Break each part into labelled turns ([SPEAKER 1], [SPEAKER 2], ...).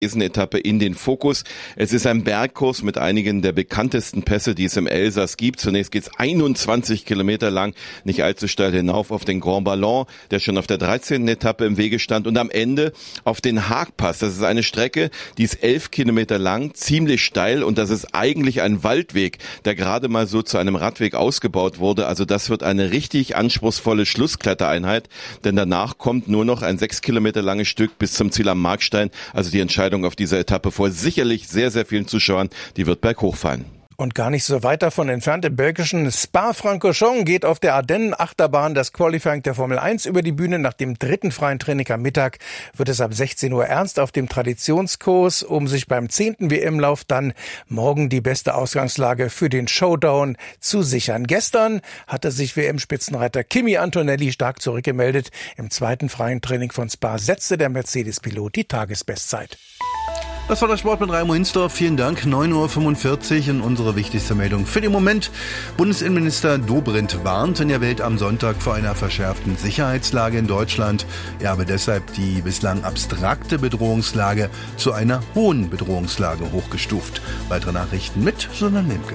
[SPEAKER 1] Etappe in den Fokus. Es ist ein Bergkurs mit einigen der bekanntesten Pässe, die es im Elsass gibt. Zunächst geht es 21 Kilometer lang, nicht allzu steil hinauf auf den Grand Ballon, der schon auf der 13. Etappe im Wege stand, und am Ende auf den Haagpass. Das ist eine Strecke, die ist 11 Kilometer lang, ziemlich steil, und das ist eigentlich ein Waldweg, der gerade mal so zu einem Radweg ausgebaut wurde. Also das wird eine richtig anspruchsvolle Schlussklettereinheit, denn danach kommt nur noch ein 6 Kilometer langes Stück bis zum Ziel am Markstein. Also die Entscheidung auf dieser Etappe vor sicherlich sehr, sehr vielen Zuschauern, die wird berghoch fallen.
[SPEAKER 2] Und gar nicht so weit davon entfernt, im belgischen Spa-Francorchamps geht auf der Ardennen-Achterbahn das Qualifying der Formel 1 über die Bühne. Nach dem dritten freien Training am Mittag wird es ab 16 Uhr ernst auf dem Traditionskurs, um sich beim 10. WM-Lauf dann morgen die beste Ausgangslage für den Showdown zu sichern. Gestern hatte sich WM-Spitzenreiter Kimi Antonelli stark zurückgemeldet. Im zweiten freien Training von Spa setzte der Mercedes-Pilot die Tagesbestzeit.
[SPEAKER 3] Das war der Sport mit Raimo Hinsdorf. Vielen Dank. 9:45 Uhr und unsere wichtigste Meldung für den Moment. Bundesinnenminister Dobrindt warnt in der Welt am Sonntag vor einer verschärften Sicherheitslage in Deutschland. Er habe deshalb die bislang abstrakte Bedrohungslage zu einer hohen Bedrohungslage hochgestuft. Weitere Nachrichten mit Susanne Lemke.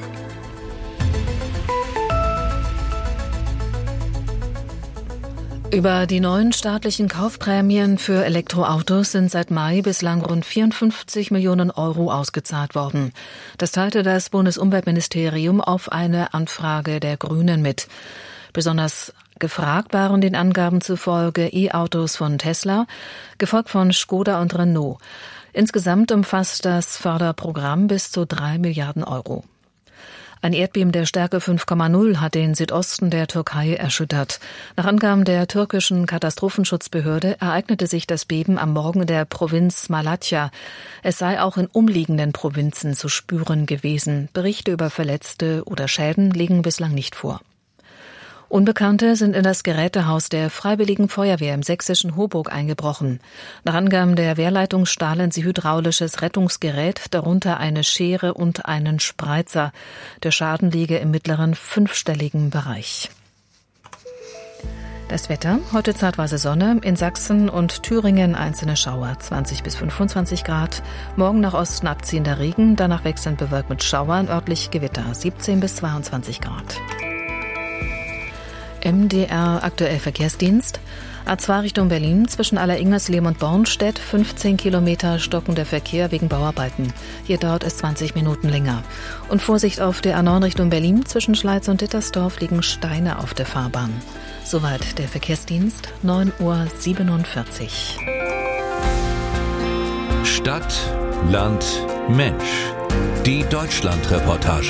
[SPEAKER 4] Über die neuen staatlichen Kaufprämien für Elektroautos sind seit Mai bislang rund 54 Millionen Euro ausgezahlt worden. Das teilte das Bundesumweltministerium auf eine Anfrage der Grünen mit. Besonders gefragt waren den Angaben zufolge E-Autos von Tesla, gefolgt von Skoda und Renault. Insgesamt umfasst das Förderprogramm bis zu 3 Milliarden Euro. Ein Erdbeben der Stärke 5,0 hat den Südosten der Türkei erschüttert. Nach Angaben der türkischen Katastrophenschutzbehörde ereignete sich das Beben am Morgen in der Provinz Malatya. Es sei auch in umliegenden Provinzen zu spüren gewesen. Berichte über Verletzte oder Schäden liegen bislang nicht vor. Unbekannte sind in das Gerätehaus der Freiwilligen Feuerwehr im sächsischen Hoburg eingebrochen. Nach Angaben der Wehrleitung stahlen sie hydraulisches Rettungsgerät, darunter eine Schere und einen Spreizer. Der Schaden liege im mittleren fünfstelligen Bereich. Das Wetter, heute zeitweise Sonne, in Sachsen und Thüringen einzelne Schauer, 20 bis 25 Grad. Morgen nach Osten abziehender Regen, danach wechselnd bewölkt mit Schauern, örtlich Gewitter, 17 bis 22 Grad. MDR aktuell Verkehrsdienst. A2 Richtung Berlin, zwischen Alleringers-Lehm und Bornstedt, 15 Kilometer stockender Verkehr wegen Bauarbeiten. Hier dauert es 20 Minuten länger. Und Vorsicht auf der A9 Richtung Berlin, zwischen Schleiz und Dittersdorf liegen Steine auf der Fahrbahn. Soweit der Verkehrsdienst, 9:47 Uhr.
[SPEAKER 5] Stadt, Land, Mensch. Die Deutschland-Reportage.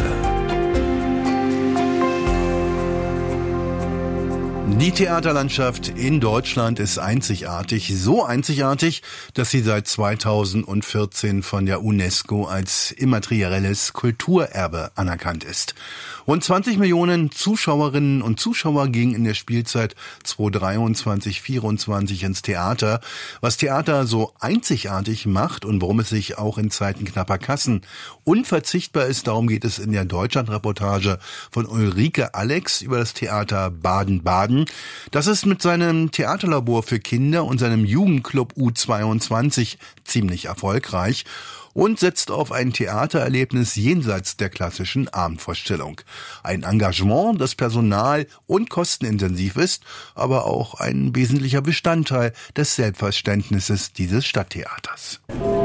[SPEAKER 3] Die Theaterlandschaft in Deutschland ist einzigartig, so einzigartig, dass sie seit 2014 von der UNESCO als immaterielles Kulturerbe anerkannt ist. Rund 20 Millionen Zuschauerinnen und Zuschauer gingen in der Spielzeit 2023/24 ins Theater. Was Theater so einzigartig macht und warum es sich auch in Zeiten knapper Kassen unverzichtbar ist, darum geht es in der Deutschland-Reportage von Ulrike Alex über das Theater Baden-Baden. Das ist mit seinem Theaterlabor für Kinder und seinem Jugendclub U22 ziemlich erfolgreich und setzt auf ein Theatererlebnis jenseits der klassischen Abendvorstellung. Ein Engagement, das personal- und kostenintensiv ist, aber auch ein wesentlicher Bestandteil des Selbstverständnisses dieses Stadttheaters.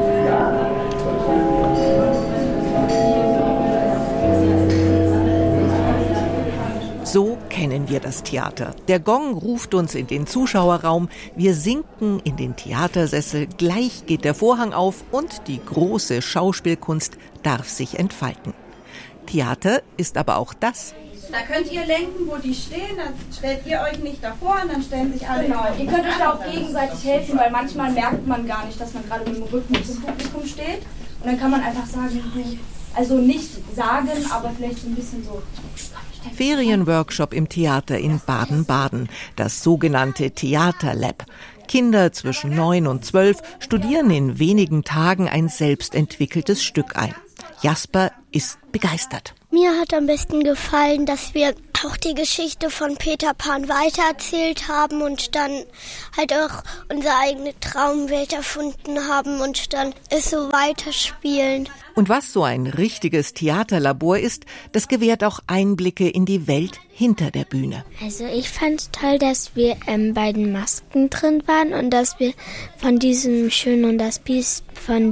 [SPEAKER 6] So kennen wir das Theater. Der Gong ruft uns in den Zuschauerraum, wir sinken in den Theatersessel, gleich geht der Vorhang auf und die große Schauspielkunst darf sich entfalten. Theater ist aber auch das.
[SPEAKER 7] Da könnt ihr lenken, wo die stehen, dann stellt ihr euch nicht davor und dann stellen sich alle.
[SPEAKER 8] Genau, ihr könnt euch da auch gegenseitig helfen, weil manchmal merkt man gar nicht, dass man gerade mit dem Rücken zum Publikum steht. Und dann kann man einfach sagen, also nicht sagen, aber vielleicht so ein bisschen so.
[SPEAKER 6] Ferienworkshop im Theater in Baden-Baden, das sogenannte Theaterlab. Kinder zwischen 9 und 12 studieren in wenigen Tagen ein selbstentwickeltes Stück ein. Jasper ist begeistert.
[SPEAKER 9] Mir hat am besten gefallen, dass wir auch die Geschichte von Peter Pan weitererzählt haben und dann halt auch unsere eigene Traumwelt erfunden haben und dann es so weiterspielen.
[SPEAKER 6] Und was so ein richtiges Theaterlabor ist, das gewährt auch Einblicke in die Welt hinter der Bühne.
[SPEAKER 9] Also ich fand's toll, dass wir bei den Masken drin waren und dass wir von diesem Schön und das Biest,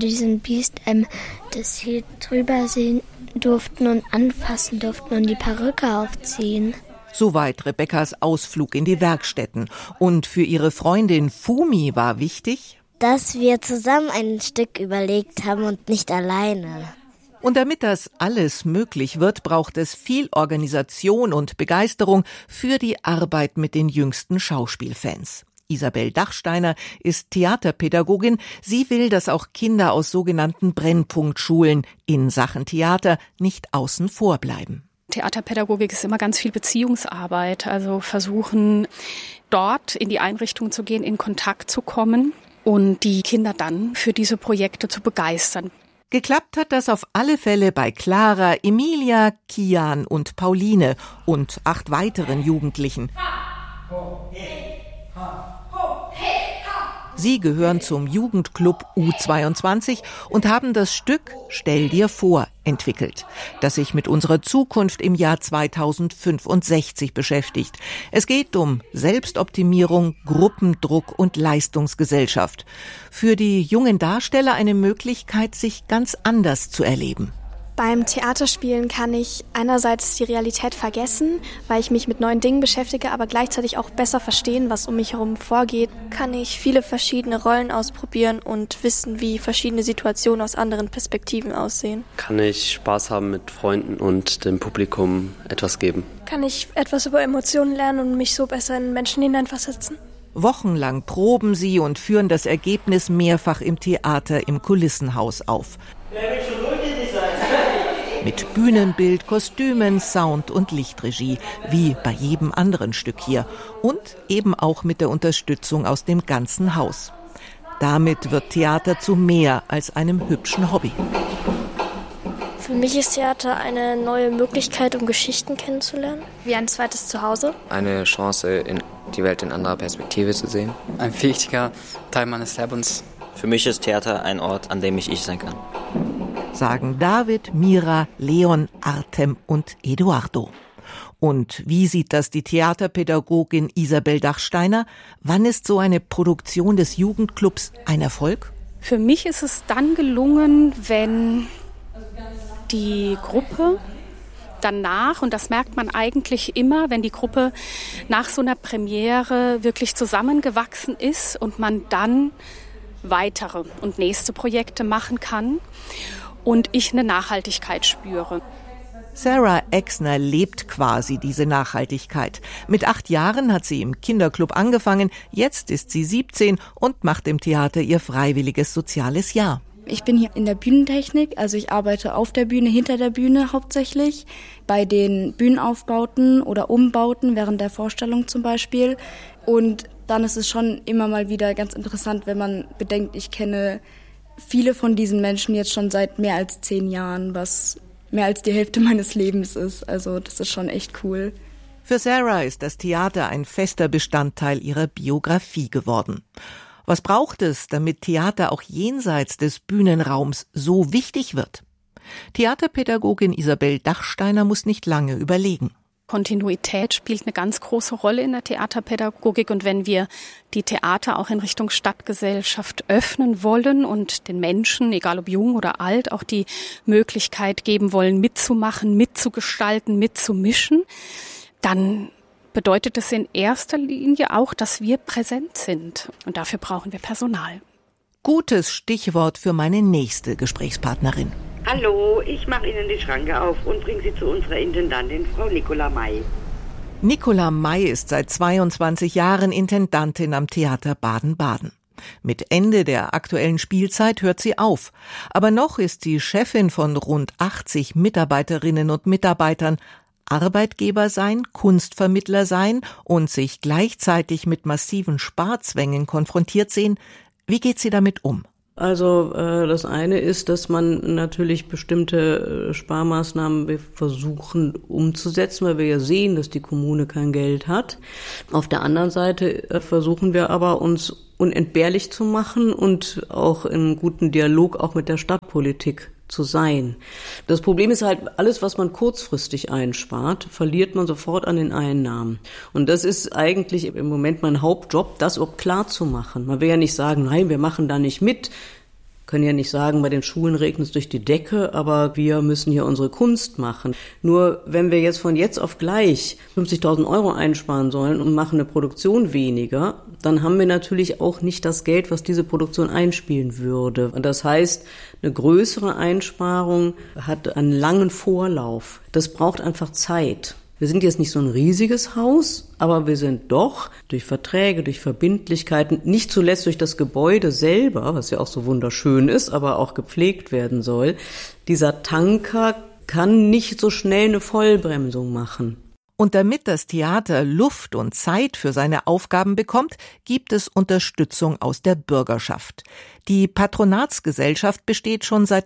[SPEAKER 9] das hier drüber sehen durften und anfassen durften und die Perücke aufziehen.
[SPEAKER 6] Soweit Rebekkas Ausflug in die Werkstätten. Und für ihre Freundin Fumi war wichtig,
[SPEAKER 9] dass wir zusammen ein Stück überlegt haben und nicht alleine.
[SPEAKER 6] Und damit das alles möglich wird, braucht es viel Organisation und Begeisterung für die Arbeit mit den jüngsten Schauspielfans. Isabel Dachsteiner ist Theaterpädagogin. Sie will, dass auch Kinder aus sogenannten Brennpunktschulen in Sachen Theater nicht außen vor bleiben.
[SPEAKER 10] Theaterpädagogik ist immer ganz viel Beziehungsarbeit, also versuchen, dort in die Einrichtung zu gehen, in Kontakt zu kommen und die Kinder dann für diese Projekte zu begeistern.
[SPEAKER 6] Geklappt hat das auf alle Fälle bei Clara, Emilia, Kian und Pauline und 8 weiteren Jugendlichen. Sie gehören zum Jugendclub U22 und haben das Stück Stell dir vor entwickelt, das sich mit unserer Zukunft im Jahr 2065 beschäftigt. Es geht um Selbstoptimierung, Gruppendruck und Leistungsgesellschaft. Für die jungen Darsteller eine Möglichkeit, sich ganz anders zu erleben.
[SPEAKER 11] Beim Theaterspielen kann ich einerseits die Realität vergessen, weil ich mich mit neuen Dingen beschäftige, aber gleichzeitig auch besser verstehen, was um mich herum vorgeht.
[SPEAKER 12] Kann ich viele verschiedene Rollen ausprobieren und wissen, wie verschiedene Situationen aus anderen Perspektiven aussehen.
[SPEAKER 13] Kann ich Spaß haben mit Freunden und dem Publikum etwas geben.
[SPEAKER 12] Kann ich etwas über Emotionen lernen und mich so besser in Menschen hineinversetzen.
[SPEAKER 6] Wochenlang proben sie und führen das Ergebnis mehrfach im Theater im Kulissenhaus auf. Mit Bühnenbild, Kostümen, Sound und Lichtregie, wie bei jedem anderen Stück hier. Und eben auch mit der Unterstützung aus dem ganzen Haus. Damit wird Theater zu mehr als einem hübschen Hobby.
[SPEAKER 12] Für mich ist Theater eine neue Möglichkeit, um Geschichten kennenzulernen.
[SPEAKER 11] Wie ein zweites Zuhause.
[SPEAKER 14] Eine Chance, die Welt in anderer Perspektive zu sehen.
[SPEAKER 15] Ein wichtiger Teil meines Lebens.
[SPEAKER 16] Für mich ist Theater ein Ort, an dem ich sein kann.
[SPEAKER 6] Sagen David, Mira, Leon, Artem und Eduardo. Und wie sieht das die Theaterpädagogin Isabel Dachsteiner? Wann ist so eine Produktion des Jugendclubs ein Erfolg?
[SPEAKER 10] Für mich ist es dann gelungen, wenn die Gruppe danach, und das merkt man eigentlich immer, wenn die Gruppe nach so einer Premiere wirklich zusammengewachsen ist und man dann weitere und nächste Projekte machen kann und ich eine Nachhaltigkeit spüre.
[SPEAKER 6] Sarah Exner lebt quasi diese Nachhaltigkeit. Mit 8 Jahren hat sie im Kinderclub angefangen, jetzt ist sie 17 und macht im Theater ihr freiwilliges soziales Jahr.
[SPEAKER 17] Ich bin hier in der Bühnentechnik, also ich arbeite auf der Bühne, hinter der Bühne hauptsächlich, bei den Bühnenaufbauten oder Umbauten während der Vorstellung zum Beispiel. Und dann ist es schon immer mal wieder ganz interessant, wenn man bedenkt, ich kenne viele von diesen Menschen jetzt schon seit mehr als 10 Jahren, was mehr als die Hälfte meines Lebens ist. Also das ist schon echt cool.
[SPEAKER 6] Für Sarah ist das Theater ein fester Bestandteil ihrer Biografie geworden. Was braucht es, damit Theater auch jenseits des Bühnenraums so wichtig wird? Theaterpädagogin Isabel Dachsteiner muss nicht lange überlegen.
[SPEAKER 10] Kontinuität spielt eine ganz große Rolle in der Theaterpädagogik. Und wenn wir die Theater auch in Richtung Stadtgesellschaft öffnen wollen und den Menschen, egal ob jung oder alt, auch die Möglichkeit geben wollen, mitzumachen, mitzugestalten, mitzumischen, dann bedeutet es in erster Linie auch, dass wir präsent sind. Und dafür brauchen wir Personal.
[SPEAKER 6] Gutes Stichwort für meine nächste Gesprächspartnerin.
[SPEAKER 18] Hallo, ich mache Ihnen die Schranke auf und bringe Sie zu unserer Intendantin, Frau Nicola May.
[SPEAKER 6] Nicola May ist seit 22 Jahren Intendantin am Theater Baden-Baden. Mit Ende der aktuellen Spielzeit hört sie auf. Aber noch ist sie Chefin von rund 80 Mitarbeiterinnen und Mitarbeitern. Arbeitgeber sein, Kunstvermittler sein und sich gleichzeitig mit massiven Sparzwängen konfrontiert sehen. Wie geht sie damit um?
[SPEAKER 19] Also das eine ist, dass man natürlich bestimmte Sparmaßnahmen versuchen umzusetzen, weil wir ja sehen, dass die Kommune kein Geld hat. Auf der anderen Seite versuchen wir aber, uns unentbehrlich zu machen und auch in guten Dialog auch mit der Stadtpolitik zu sein. Das Problem ist halt, alles, was man kurzfristig einspart, verliert man sofort an den Einnahmen. Und das ist eigentlich im Moment mein Hauptjob, das überhaupt klar zu machen. Man will ja nicht sagen, nein, wir machen da nicht mit. Können ja nicht sagen, bei den Schulen regnet es durch die Decke, aber wir müssen hier unsere Kunst machen. Nur wenn wir jetzt von jetzt auf gleich 50.000 € einsparen sollen und machen eine Produktion weniger, dann haben wir natürlich auch nicht das Geld, was diese Produktion einspielen würde. Und das heißt, eine größere Einsparung hat einen langen Vorlauf. Das braucht einfach Zeit. Wir sind jetzt nicht so ein riesiges Haus, aber wir sind doch durch Verträge, durch Verbindlichkeiten, nicht zuletzt durch das Gebäude selber, was ja auch so wunderschön ist, aber auch gepflegt werden soll. Dieser Tanker kann nicht so schnell eine Vollbremsung machen.
[SPEAKER 6] Und damit das Theater Luft und Zeit für seine Aufgaben bekommt, gibt es Unterstützung aus der Bürgerschaft. Die Patronatsgesellschaft besteht schon seit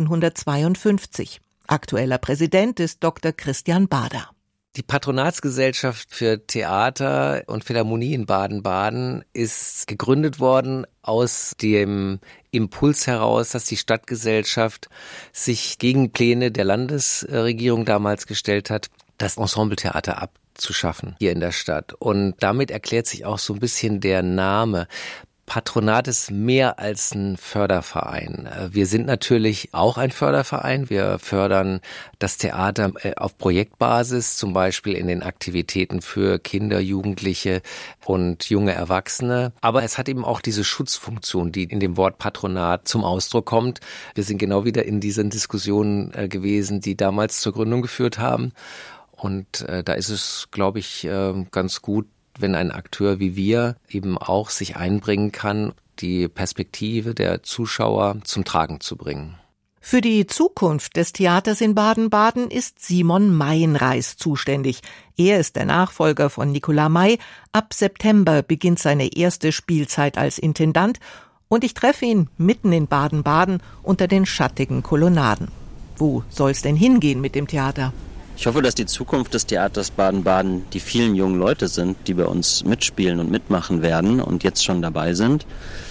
[SPEAKER 6] 1952. Aktueller Präsident ist Dr. Christian Bader.
[SPEAKER 20] Die Patronatsgesellschaft für Theater und Philharmonie in Baden-Baden ist gegründet worden aus dem Impuls heraus, dass die Stadtgesellschaft sich gegen Pläne der Landesregierung damals gestellt hat, das Ensembletheater abzuschaffen hier in der Stadt. Und damit erklärt sich auch so ein bisschen der Name. Patronat ist mehr als ein Förderverein. Wir sind natürlich auch ein Förderverein. Wir fördern das Theater auf Projektbasis, zum Beispiel in den Aktivitäten für Kinder, Jugendliche und junge Erwachsene. Aber es hat eben auch diese Schutzfunktion, die in dem Wort Patronat zum Ausdruck kommt. Wir sind genau wieder in diesen Diskussionen gewesen, die damals zur Gründung geführt haben. Und da ist es, glaube ich, ganz gut, wenn ein Akteur wie wir eben auch sich einbringen kann, die Perspektive der Zuschauer zum Tragen zu bringen.
[SPEAKER 6] Für die Zukunft des Theaters in Baden-Baden ist Simon Meienreis zuständig. Er ist der Nachfolger von Nicolas May. Ab September beginnt seine erste Spielzeit als Intendant und ich treffe ihn mitten in Baden-Baden unter den schattigen Kolonnaden. Wo soll's denn hingehen mit dem Theater?
[SPEAKER 16] Ich hoffe, dass die Zukunft des Theaters Baden-Baden die vielen jungen Leute sind, die bei uns mitspielen und mitmachen werden und jetzt schon dabei sind.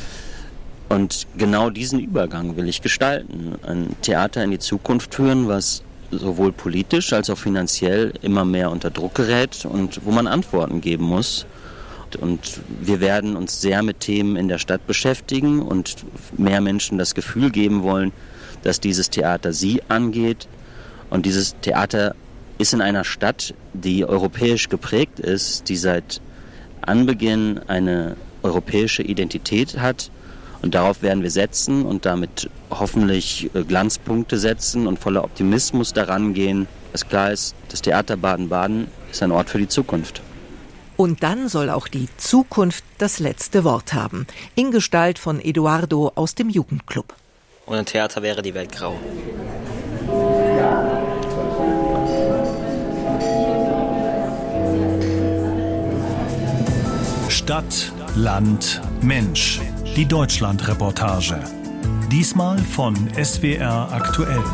[SPEAKER 16] Und genau diesen Übergang will ich gestalten. Ein Theater in die Zukunft führen, was sowohl politisch als auch finanziell immer mehr unter Druck gerät und wo man Antworten geben muss. Und wir werden uns sehr mit Themen in der Stadt beschäftigen und mehr Menschen das Gefühl geben wollen, dass dieses Theater sie angeht. Und dieses Theater ist in einer Stadt, die europäisch geprägt ist, die seit Anbeginn eine europäische Identität hat. Und darauf werden wir setzen und damit hoffentlich Glanzpunkte setzen und voller Optimismus daran gehen, dass klar ist, das Theater Baden-Baden ist ein Ort für die Zukunft.
[SPEAKER 6] Und dann soll auch die Zukunft das letzte Wort haben. In Gestalt von Eduardo aus dem Jugendclub.
[SPEAKER 16] Ohne Theater wäre die Welt grau.
[SPEAKER 21] Stadt, Land, Mensch. Die Deutschland-Reportage. Diesmal von SWR aktuell.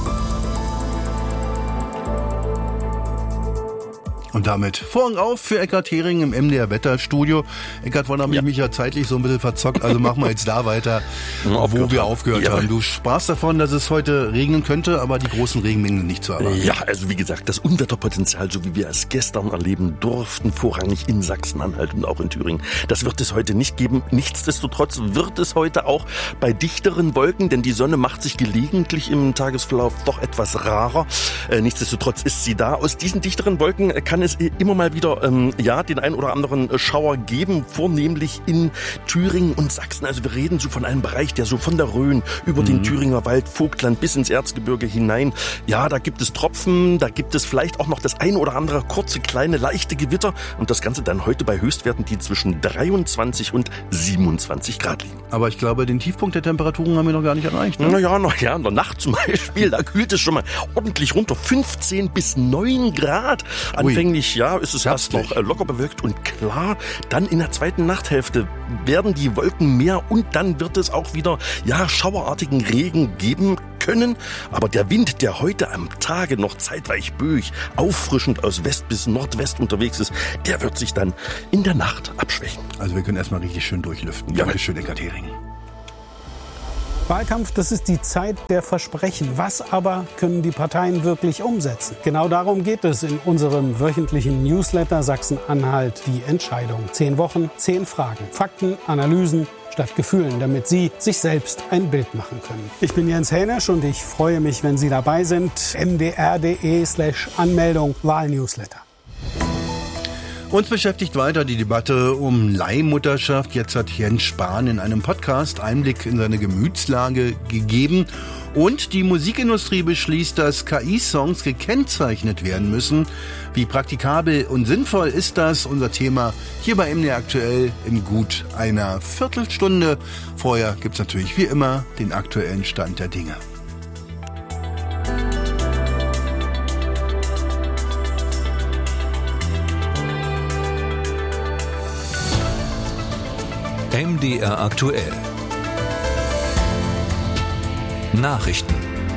[SPEAKER 3] Und damit Vorhang auf für Eckhard Hering im MDR Wetterstudio. Eckhard, vorhin habe ich mich ja zeitlich so ein bisschen verzockt, also machen wir jetzt da weiter, wo wir aufgehört haben. Du sprachst davon, dass es heute regnen könnte, aber die großen Regenmengen nicht zu erwarten.
[SPEAKER 22] Ja, also wie gesagt, das Unwetterpotenzial, so wie wir es gestern erleben durften, vorrangig in Sachsen-Anhalt und auch in Thüringen, das wird es heute nicht geben. Nichtsdestotrotz wird es heute auch bei dichteren Wolken, denn die Sonne macht sich gelegentlich im Tagesverlauf doch etwas rarer. Nichtsdestotrotz ist sie da. Aus diesen dichteren Wolken kann es immer mal wieder den ein oder anderen Schauer geben, vornehmlich in Thüringen und Sachsen. Also wir reden so von einem Bereich, der so von der Rhön über den Thüringer Wald, Vogtland bis ins Erzgebirge hinein. Ja, da gibt es Tropfen, da gibt es vielleicht auch noch das ein oder andere kurze, kleine, leichte Gewitter und das Ganze dann heute bei Höchstwerten, die zwischen 23 und 27 Grad liegen.
[SPEAKER 3] Aber ich glaube, den Tiefpunkt der Temperaturen haben wir noch gar nicht erreicht. Ne?
[SPEAKER 22] Naja, in der Nacht zum Beispiel, da kühlt es schon mal ordentlich runter. 15 bis 9 Grad. Anfänglich anfänglich, ist es erst noch locker bewölkt und klar. Dann in der zweiten Nachthälfte werden die Wolken mehr und dann wird es auch wieder, schauerartigen Regen geben können. Aber der Wind, der heute am Tage noch zeitweilig böig, auffrischend aus West bis Nordwest unterwegs ist, der wird sich dann in der Nacht abschwächen.
[SPEAKER 3] Also wir können erstmal richtig schön durchlüften. Dankeschön, Eckart Hering.
[SPEAKER 1] Wahlkampf, das ist die Zeit der Versprechen. Was aber können die Parteien wirklich umsetzen? Genau darum geht es in unserem wöchentlichen Newsletter Sachsen-Anhalt, die Entscheidung. 10 Wochen, 10 Fragen, Fakten, Analysen statt Gefühlen, damit Sie sich selbst ein Bild machen können. Ich bin Jens Hänisch und ich freue mich, wenn Sie dabei sind. mdr.de/Anmeldung Wahlnewsletter.
[SPEAKER 3] Uns beschäftigt weiter die Debatte um Leihmutterschaft. Jetzt hat Jens Spahn in einem Podcast Einblick in seine Gemütslage gegeben. Und die Musikindustrie beschließt, dass KI-Songs gekennzeichnet werden müssen. Wie praktikabel und sinnvoll ist das? Unser Thema hier bei MDR aktuell in gut einer Viertelstunde. Vorher gibt's natürlich wie immer den aktuellen Stand der Dinge.
[SPEAKER 5] MDR aktuell. Nachrichten.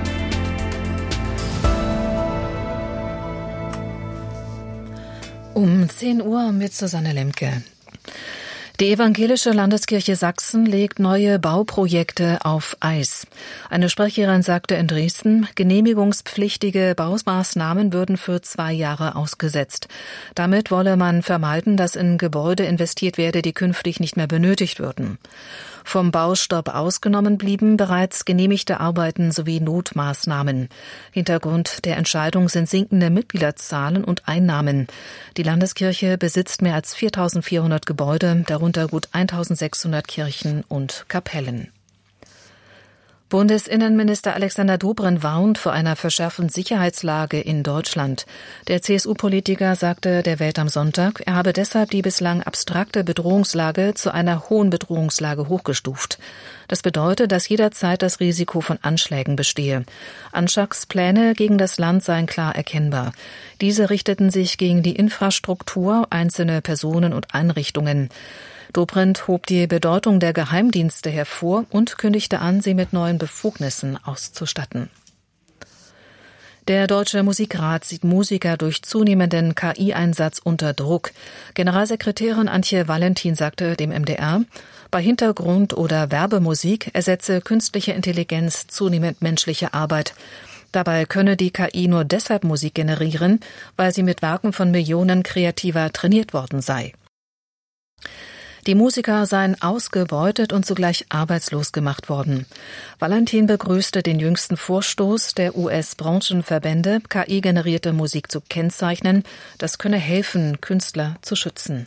[SPEAKER 4] Um 10 Uhr mit Susanne Lemke. Die Evangelische Landeskirche Sachsen legt neue Bauprojekte auf Eis. Eine Sprecherin sagte in Dresden, genehmigungspflichtige Baumaßnahmen würden für 2 Jahre ausgesetzt. Damit wolle man vermeiden, dass in Gebäude investiert werde, die künftig nicht mehr benötigt würden. Vom Baustopp ausgenommen blieben bereits genehmigte Arbeiten sowie Notmaßnahmen. Hintergrund der Entscheidung sind sinkende Mitgliederzahlen und Einnahmen. Die Landeskirche besitzt mehr als 4.400 Gebäude, darunter gut 1.600 Kirchen und Kapellen. Bundesinnenminister Alexander Dobrindt warnt vor einer verschärften Sicherheitslage in Deutschland. Der CSU-Politiker sagte der Welt am Sonntag, er habe deshalb die bislang abstrakte Bedrohungslage zu einer hohen Bedrohungslage hochgestuft. Das bedeutet, dass jederzeit das Risiko von Anschlägen bestehe. Anschlagspläne gegen das Land seien klar erkennbar. Diese richteten sich gegen die Infrastruktur, einzelne Personen und Einrichtungen. Dobrindt hob die Bedeutung der Geheimdienste hervor und kündigte an, sie mit neuen Befugnissen auszustatten. Der Deutsche Musikrat sieht Musiker durch zunehmenden KI-Einsatz unter Druck. Generalsekretärin Antje Valentin sagte dem MDR, bei Hintergrund- oder Werbemusik ersetze künstliche Intelligenz zunehmend menschliche Arbeit. Dabei könne die KI nur deshalb Musik generieren, weil sie mit Werken von Millionen Kreativer trainiert worden sei. Die Musiker seien ausgebeutet und zugleich arbeitslos gemacht worden. Valentin begrüßte den jüngsten Vorstoß der US-Branchenverbände, KI-generierte Musik zu kennzeichnen. Das könne helfen, Künstler zu schützen.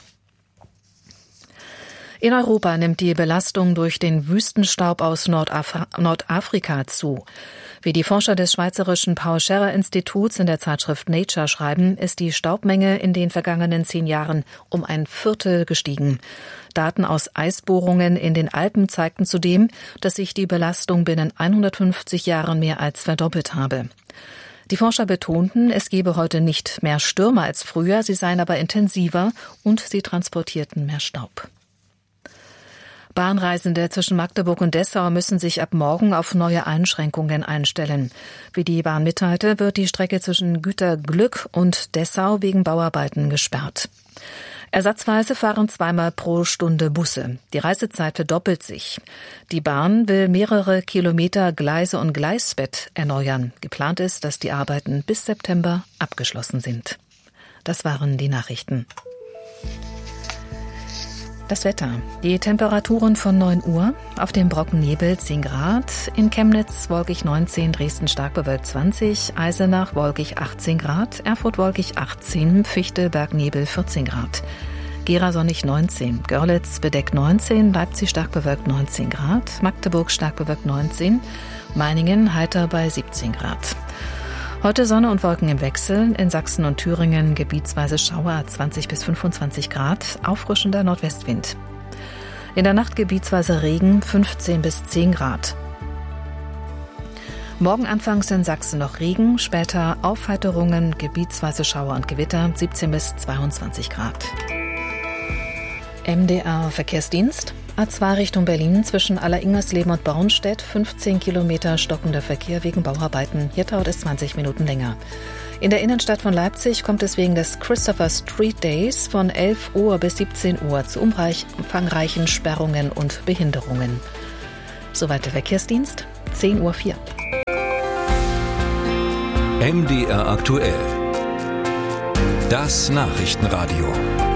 [SPEAKER 4] In Europa nimmt die Belastung durch den Wüstenstaub aus Nordafrika zu. Wie die Forscher des schweizerischen Paul-Scherrer-Instituts in der Zeitschrift Nature schreiben, ist die Staubmenge in den vergangenen 10 Jahren um 1/4 gestiegen. Daten aus Eisbohrungen in den Alpen zeigten zudem, dass sich die Belastung binnen 150 Jahren mehr als verdoppelt habe. Die Forscher betonten, es gebe heute nicht mehr Stürme als früher, sie seien aber intensiver und sie transportierten mehr Staub. Bahnreisende zwischen Magdeburg und Dessau müssen sich ab morgen auf neue Einschränkungen einstellen. Wie die Bahn mitteilte, wird die Strecke zwischen Güterglück und Dessau wegen Bauarbeiten gesperrt. Ersatzweise fahren 2-mal pro Stunde Busse. Die Reisezeit verdoppelt sich. Die Bahn will mehrere Kilometer Gleise und Gleisbett erneuern. Geplant ist, dass die Arbeiten bis September abgeschlossen sind. Das waren die Nachrichten. Das Wetter. Die Temperaturen von 9 Uhr. Auf dem Brocken Nebel 10 Grad. In Chemnitz wolkig 19, Dresden stark bewölkt 20, Eisenach wolkig 18 Grad, Erfurt wolkig 18, Fichte Bergnebel 14 Grad. Gera sonnig 19, Görlitz bedeckt 19, Leipzig stark bewölkt 19 Grad, Magdeburg stark bewölkt 19, Meiningen heiter bei 17 Grad. Heute Sonne und Wolken im Wechsel, in Sachsen und Thüringen gebietsweise Schauer 20 bis 25 Grad, auffrischender Nordwestwind. In der Nacht gebietsweise Regen 15 bis 10 Grad. Morgen anfangs in Sachsen noch Regen, später Aufheiterungen, gebietsweise Schauer und Gewitter, 17 bis 22 Grad. MDR Verkehrsdienst. A2 Richtung Berlin zwischen Alleringmersleben und Bornstedt, 15 Kilometer stockender Verkehr wegen Bauarbeiten. Hier dauert es 20 Minuten länger. In der Innenstadt von Leipzig kommt es wegen des Christopher Street Days von 11 Uhr bis 17 Uhr zu umfangreichen Sperrungen und Behinderungen. Soweit der Verkehrsdienst, 10:04 Uhr.
[SPEAKER 5] MDR aktuell. Das Nachrichtenradio.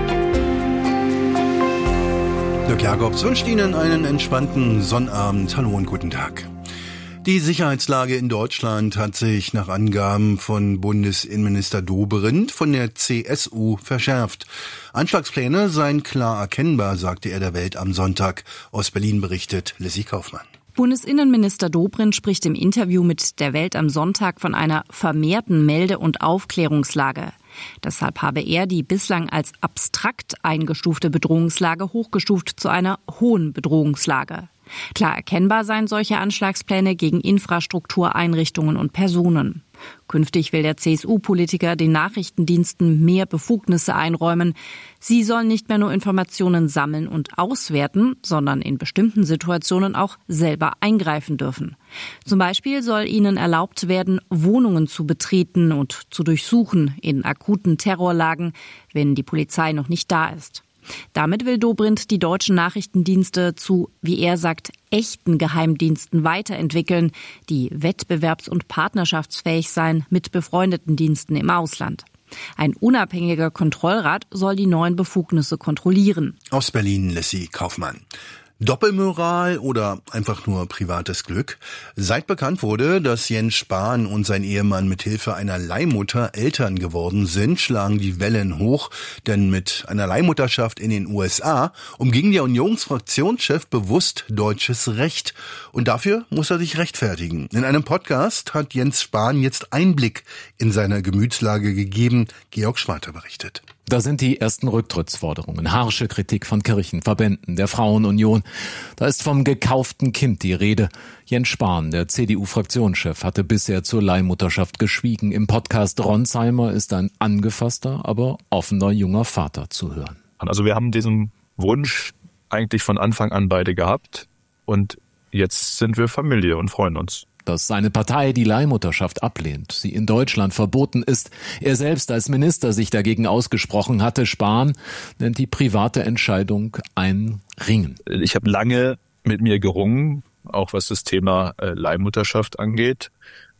[SPEAKER 3] Dirk Jacobs wünscht Ihnen einen entspannten Sonnabend. Hallo und guten Tag. Die Sicherheitslage in Deutschland hat sich nach Angaben von Bundesinnenminister Dobrindt von der CSU verschärft. Anschlagspläne seien klar erkennbar, sagte er der Welt am Sonntag. Aus Berlin berichtet Lissy Kaufmann.
[SPEAKER 2] Bundesinnenminister Dobrindt spricht im Interview mit der Welt am Sonntag von einer vermehrten Melde- und Aufklärungslage. Deshalb habe er die bislang als abstrakt eingestufte Bedrohungslage hochgestuft zu einer hohen Bedrohungslage. Klar erkennbar seien solche Anschlagspläne gegen Infrastruktur, Einrichtungen und Personen. Künftig will der CSU-Politiker den Nachrichtendiensten mehr Befugnisse einräumen. Sie sollen nicht mehr nur Informationen sammeln und auswerten, sondern in bestimmten Situationen auch selber eingreifen dürfen. Zum Beispiel soll ihnen erlaubt werden, Wohnungen zu betreten und zu durchsuchen in akuten Terrorlagen, wenn die Polizei noch nicht da ist. Damit will Dobrindt die deutschen Nachrichtendienste zu, wie er sagt, echten Geheimdiensten weiterentwickeln, die wettbewerbs- und partnerschaftsfähig seien mit befreundeten Diensten im Ausland. Ein unabhängiger Kontrollrat soll die neuen Befugnisse kontrollieren.
[SPEAKER 3] Aus Berlin Lissy Kaufmann. Doppelmoral oder einfach nur privates Glück? Seit bekannt wurde, dass Jens Spahn und sein Ehemann mit Hilfe einer Leihmutter Eltern geworden sind, schlagen die Wellen hoch, denn mit einer Leihmutterschaft in den USA umging der Unionsfraktionschef bewusst deutsches Recht. Und dafür muss er sich rechtfertigen. In einem Podcast hat Jens Spahn jetzt Einblick in seine Gemütslage gegeben. Georg Schwarter berichtet.
[SPEAKER 7] Da sind die ersten Rücktrittsforderungen, harsche Kritik von Kirchen, Verbänden, der Frauenunion. Da ist vom gekauften Kind die Rede. Jens Spahn, der CDU-Fraktionschef, hatte bisher zur Leihmutterschaft geschwiegen. Im Podcast Ronsheimer ist ein angefasster, aber offener junger Vater zu hören.
[SPEAKER 23] Also wir haben diesen Wunsch eigentlich von Anfang an beide gehabt und jetzt sind wir Familie und freuen uns.
[SPEAKER 7] Dass seine Partei die Leihmutterschaft ablehnt, sie in Deutschland verboten ist, er selbst als Minister sich dagegen ausgesprochen hatte. Spahn nennt die private Entscheidung ein Ringen.
[SPEAKER 23] Ich habe lange mit mir gerungen, auch was das Thema Leihmutterschaft angeht.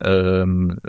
[SPEAKER 23] Bin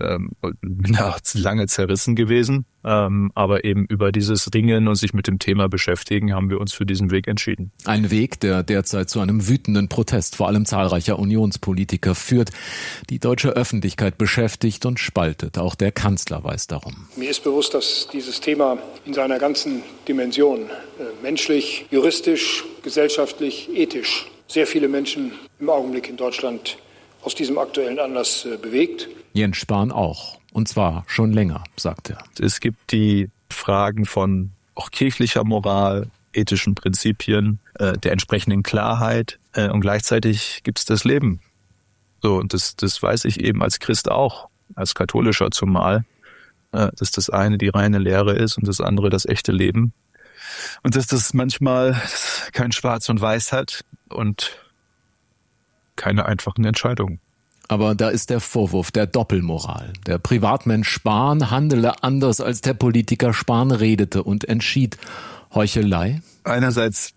[SPEAKER 23] da lange zerrissen gewesen, aber eben über dieses Ringen und sich mit dem Thema beschäftigen, haben wir uns für diesen Weg entschieden.
[SPEAKER 7] Ein Weg, der derzeit zu einem wütenden Protest vor allem zahlreicher Unionspolitiker führt, die deutsche Öffentlichkeit beschäftigt und spaltet. Auch der Kanzler weiß darum.
[SPEAKER 24] Mir ist bewusst, dass dieses Thema in seiner ganzen Dimension, menschlich, juristisch, gesellschaftlich, ethisch, sehr viele Menschen im Augenblick in Deutschland aus diesem aktuellen Anlass bewegt.
[SPEAKER 7] Jens Spahn auch. Und zwar schon länger, sagt er.
[SPEAKER 23] Es gibt die Fragen von auch kirchlicher Moral, ethischen Prinzipien, der entsprechenden Klarheit und gleichzeitig gibt es das Leben. So, und das weiß ich eben als Christ auch, als Katholischer zumal, dass das eine die reine Lehre ist und das andere das echte Leben. Und dass das manchmal kein Schwarz und Weiß hat und keine einfachen Entscheidungen.
[SPEAKER 7] Aber da ist der Vorwurf der Doppelmoral. Der Privatmensch Spahn handele anders, als der Politiker Spahn redete und entschied. Heuchelei?
[SPEAKER 23] Einerseits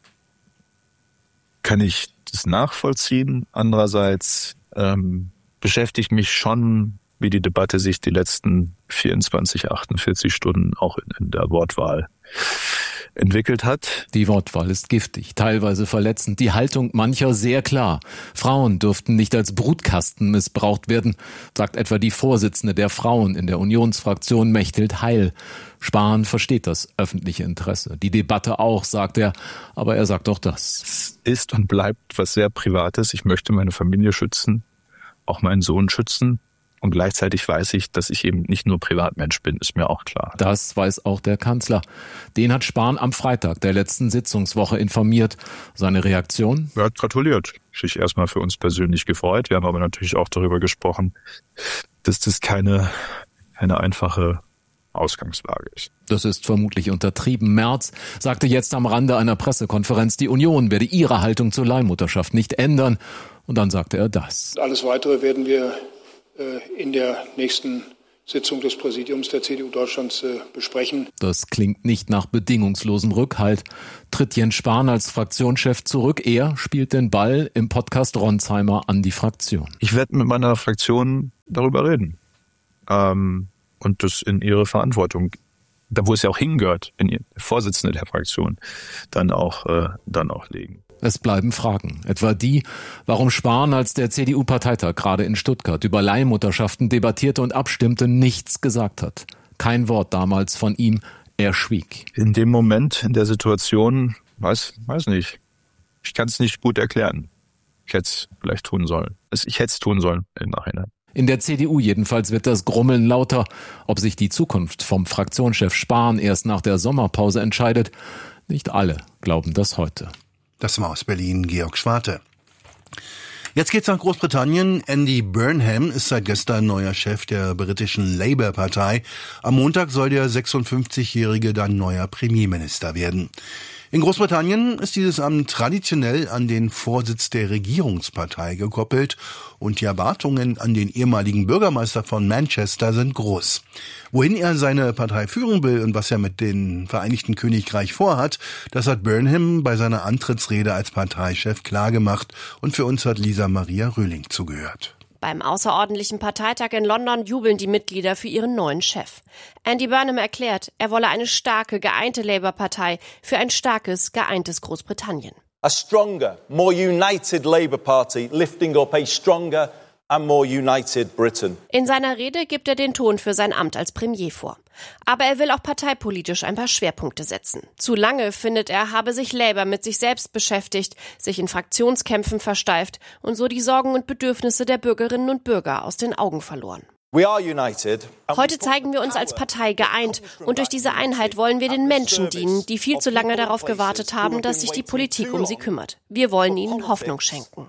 [SPEAKER 23] kann ich das nachvollziehen, andererseits beschäftigt mich schon, wie die Debatte sich die letzten 24, 48 Stunden auch in der Wortwahl entwickelt hat.
[SPEAKER 7] Die Wortwahl ist giftig, teilweise verletzend, die Haltung mancher sehr klar. Frauen dürften nicht als Brutkasten missbraucht werden, sagt etwa die Vorsitzende der Frauen in der Unionsfraktion Mechthild Heil. Spahn versteht das öffentliche Interesse. Die Debatte auch, sagt er, aber er sagt auch das.
[SPEAKER 23] Es ist und bleibt was sehr Privates. Ich möchte meine Familie schützen, auch meinen Sohn schützen. Und gleichzeitig weiß ich, dass ich eben nicht nur Privatmensch bin, ist mir auch klar.
[SPEAKER 7] Das weiß auch der Kanzler. Den hat Spahn am Freitag der letzten Sitzungswoche informiert. Seine Reaktion?
[SPEAKER 23] Er hat gratuliert. Sich erstmal für uns persönlich gefreut. Wir haben aber natürlich auch darüber gesprochen, dass das keine einfache Ausgangslage ist.
[SPEAKER 7] Das ist vermutlich untertrieben. Merz sagte jetzt am Rande einer Pressekonferenz, die Union werde ihre Haltung zur Leihmutterschaft nicht ändern. Und dann sagte er das.
[SPEAKER 24] Alles Weitere werden wir in der nächsten Sitzung des Präsidiums der CDU Deutschlands besprechen.
[SPEAKER 7] Das klingt nicht nach bedingungslosem Rückhalt. Tritt Jens Spahn als Fraktionschef zurück? Er spielt den Ball im Podcast Ronsheimer an die Fraktion.
[SPEAKER 23] Ich werde mit meiner Fraktion darüber reden. Und das in ihre Verantwortung, da wo es ja auch hingehört, in die Vorsitzende der Fraktion, dann auch legen.
[SPEAKER 7] Es bleiben Fragen, etwa die, warum Spahn, als der CDU-Parteitag gerade in Stuttgart über Leihmutterschaften debattierte und abstimmte, nichts gesagt hat. Kein Wort damals von ihm, er schwieg.
[SPEAKER 23] In dem Moment, in der Situation, weiß nicht. Ich kann es nicht gut erklären. Ich hätte es vielleicht tun sollen. Ich hätte es tun sollen im Nachhinein.
[SPEAKER 7] In der CDU jedenfalls wird das Grummeln lauter. Ob sich die Zukunft vom Fraktionschef Spahn erst nach der Sommerpause entscheidet, nicht alle glauben das heute.
[SPEAKER 3] Das war aus Berlin Georg Schwarte. Jetzt geht's nach Großbritannien. Andy Burnham ist seit gestern neuer Chef der britischen Labour-Partei. Am Montag soll der 56-Jährige dann neuer Premierminister werden. In Großbritannien ist dieses Amt traditionell an den Vorsitz der Regierungspartei gekoppelt und die Erwartungen an den ehemaligen Bürgermeister von Manchester sind groß. Wohin er seine Partei führen will und was er mit dem Vereinigten Königreich vorhat, das hat Burnham bei seiner Antrittsrede als Parteichef klargemacht und für uns hat Lisa Maria Röhling zugehört.
[SPEAKER 8] Beim außerordentlichen Parteitag in London jubeln die Mitglieder für ihren neuen Chef. Andy Burnham erklärt, er wolle eine starke, geeinte Labour-Partei für ein starkes, geeintes Großbritannien.
[SPEAKER 9] A stronger, more united Labour Party, lifting up a stronger and more united Britain.
[SPEAKER 8] In seiner Rede gibt er den Ton für sein Amt als Premier vor. Aber er will auch parteipolitisch ein paar Schwerpunkte setzen. Zu lange, findet er, habe sich Labour mit sich selbst beschäftigt, sich in Fraktionskämpfen versteift und so die Sorgen und Bedürfnisse der Bürgerinnen und Bürger aus den Augen verloren.
[SPEAKER 9] We are united.
[SPEAKER 8] Heute zeigen wir uns als Partei geeint und durch diese Einheit wollen wir den Menschen dienen, die viel zu lange darauf gewartet haben, dass sich die Politik um sie kümmert. Wir wollen ihnen Hoffnung schenken.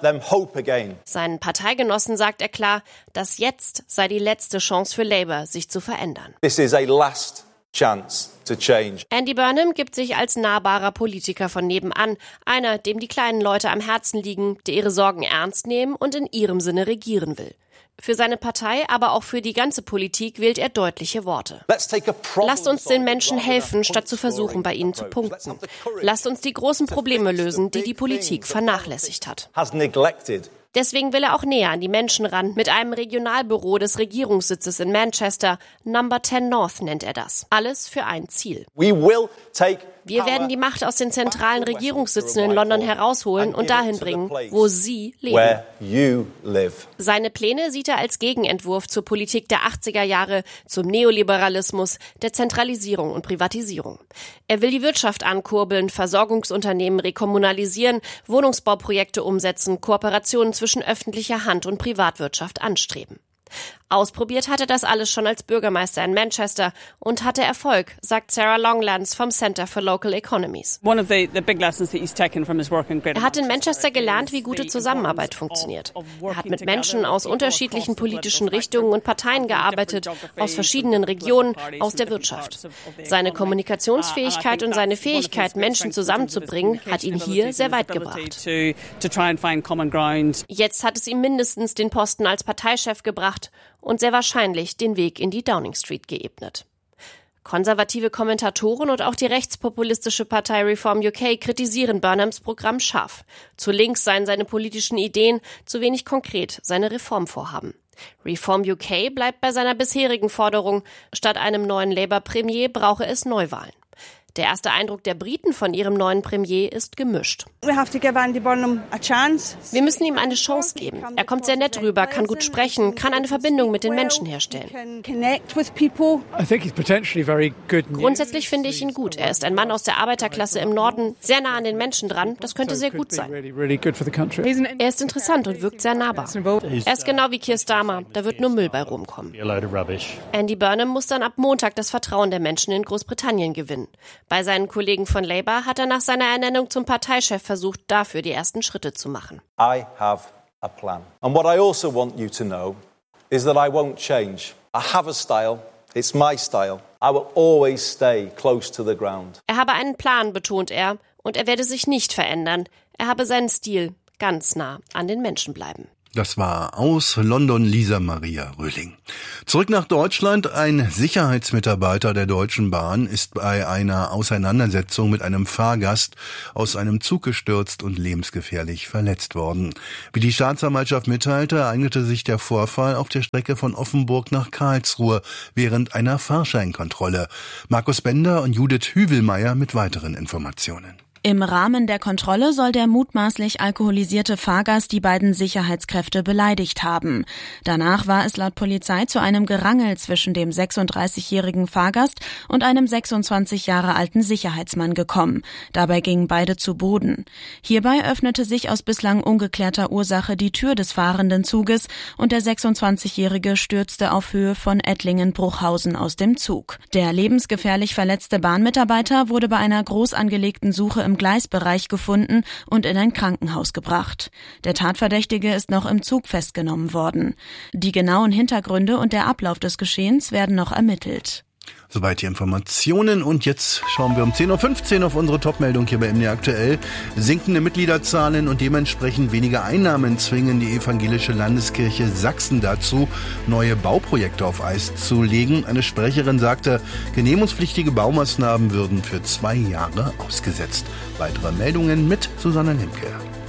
[SPEAKER 8] Seinen Parteigenossen sagt er klar, dass jetzt sei die letzte Chance für Labour, sich zu verändern.
[SPEAKER 9] This is a last chance to change.
[SPEAKER 8] Andy Burnham gibt sich als nahbarer Politiker von nebenan, einer, dem die kleinen Leute am Herzen liegen, der ihre Sorgen ernst nehmen und in ihrem Sinne regieren will. Für seine Partei, aber auch für die ganze Politik wählt er deutliche Worte. Lasst uns den Menschen helfen, statt zu versuchen, bei ihnen zu punkten. Lasst uns die großen Probleme lösen, die die Politik vernachlässigt hat. Deswegen will er auch näher an die Menschen ran, mit einem Regionalbüro des Regierungssitzes in Manchester. Number 10 North nennt er das. Alles für ein Ziel. Wir werden die Macht aus den zentralen Regierungssitzen in London herausholen und dahin bringen, wo Sie leben. Seine Pläne sieht er als Gegenentwurf zur Politik der 80er Jahre, zum Neoliberalismus, der Zentralisierung und Privatisierung. Er will die Wirtschaft ankurbeln, Versorgungsunternehmen rekommunalisieren, Wohnungsbauprojekte umsetzen, Kooperationen zwischen öffentlicher Hand und Privatwirtschaft anstreben. Ausprobiert hatte das alles schon als Bürgermeister in Manchester und hatte Erfolg, sagt Sarah Longlands vom Center for Local Economies. Er hat in Manchester gelernt, wie gute Zusammenarbeit funktioniert. Er hat mit Menschen aus unterschiedlichen politischen Richtungen und Parteien gearbeitet, aus verschiedenen Regionen, aus der Wirtschaft. Seine Kommunikationsfähigkeit und seine Fähigkeit, Menschen zusammenzubringen, hat ihn hier sehr weit gebracht. Jetzt hat es ihm mindestens den Posten als Parteichef gebracht und sehr wahrscheinlich den Weg in die Downing Street geebnet. Konservative Kommentatoren und auch die rechtspopulistische Partei Reform UK kritisieren Burnhams Programm scharf. Zu links seien seine politischen Ideen, zu wenig konkret seine Reformvorhaben. Reform UK bleibt bei seiner bisherigen Forderung, statt einem neuen Labour-Premier brauche es Neuwahlen. Der erste Eindruck der Briten von ihrem neuen Premier ist gemischt.
[SPEAKER 11] Wir
[SPEAKER 8] müssen ihm eine Chance geben. Er kommt sehr nett rüber, kann gut sprechen, kann eine Verbindung mit den Menschen herstellen. Grundsätzlich finde ich ihn gut. Er ist ein Mann aus der Arbeiterklasse im Norden, sehr nah an den Menschen dran. Das könnte sehr gut sein. Er ist interessant und wirkt sehr nahbar. Er ist genau wie Keir Starmer. Da wird nur Müll bei rumkommen. Andy Burnham muss dann ab Montag das Vertrauen der Menschen in Großbritannien gewinnen. Bei seinen Kollegen von Labour hat er nach seiner Ernennung zum Parteichef versucht, dafür die ersten Schritte zu machen.
[SPEAKER 9] I have a plan. And what I also want you to know is that I won't change. I have a style. It's my style. I will always stay close to the ground.
[SPEAKER 8] Er habe einen Plan, betont er, und er werde sich nicht verändern. Er habe seinen Stil, ganz nah an den Menschen bleiben.
[SPEAKER 3] Das war aus London Lisa Maria Röhling. Zurück nach Deutschland. Ein Sicherheitsmitarbeiter der Deutschen Bahn ist bei einer Auseinandersetzung mit einem Fahrgast aus einem Zug gestürzt und lebensgefährlich verletzt worden. Wie die Staatsanwaltschaft mitteilte, ereignete sich der Vorfall auf der Strecke von Offenburg nach Karlsruhe während einer Fahrscheinkontrolle. Markus Bender und Judith Hüvelmeier mit weiteren Informationen.
[SPEAKER 12] Im Rahmen der Kontrolle soll der mutmaßlich alkoholisierte Fahrgast die beiden Sicherheitskräfte beleidigt haben. Danach war es laut Polizei zu einem Gerangel zwischen dem 36-jährigen Fahrgast und einem 26 Jahre alten Sicherheitsmann gekommen. Dabei gingen beide zu Boden. Hierbei öffnete sich aus bislang ungeklärter Ursache die Tür des fahrenden Zuges und der 26-jährige stürzte auf Höhe von Ettlingen-Bruchhausen aus dem Zug. Der lebensgefährlich verletzte Bahnmitarbeiter wurde bei einer groß angelegten Suche im Gleisbereich gefunden und in ein Krankenhaus gebracht. Der Tatverdächtige ist noch im Zug festgenommen worden. Die genauen Hintergründe und der Ablauf des Geschehens werden noch ermittelt.
[SPEAKER 3] Soweit die Informationen und jetzt schauen wir um 10.15 Uhr auf unsere Top-Meldung hier bei MDR aktuell. Sinkende Mitgliederzahlen und dementsprechend weniger Einnahmen zwingen die evangelische Landeskirche Sachsen dazu, neue Bauprojekte auf Eis zu legen. Eine Sprecherin sagte, genehmigungspflichtige Baumaßnahmen würden für 2 Jahre ausgesetzt. Weitere Meldungen mit Susanne Lemke.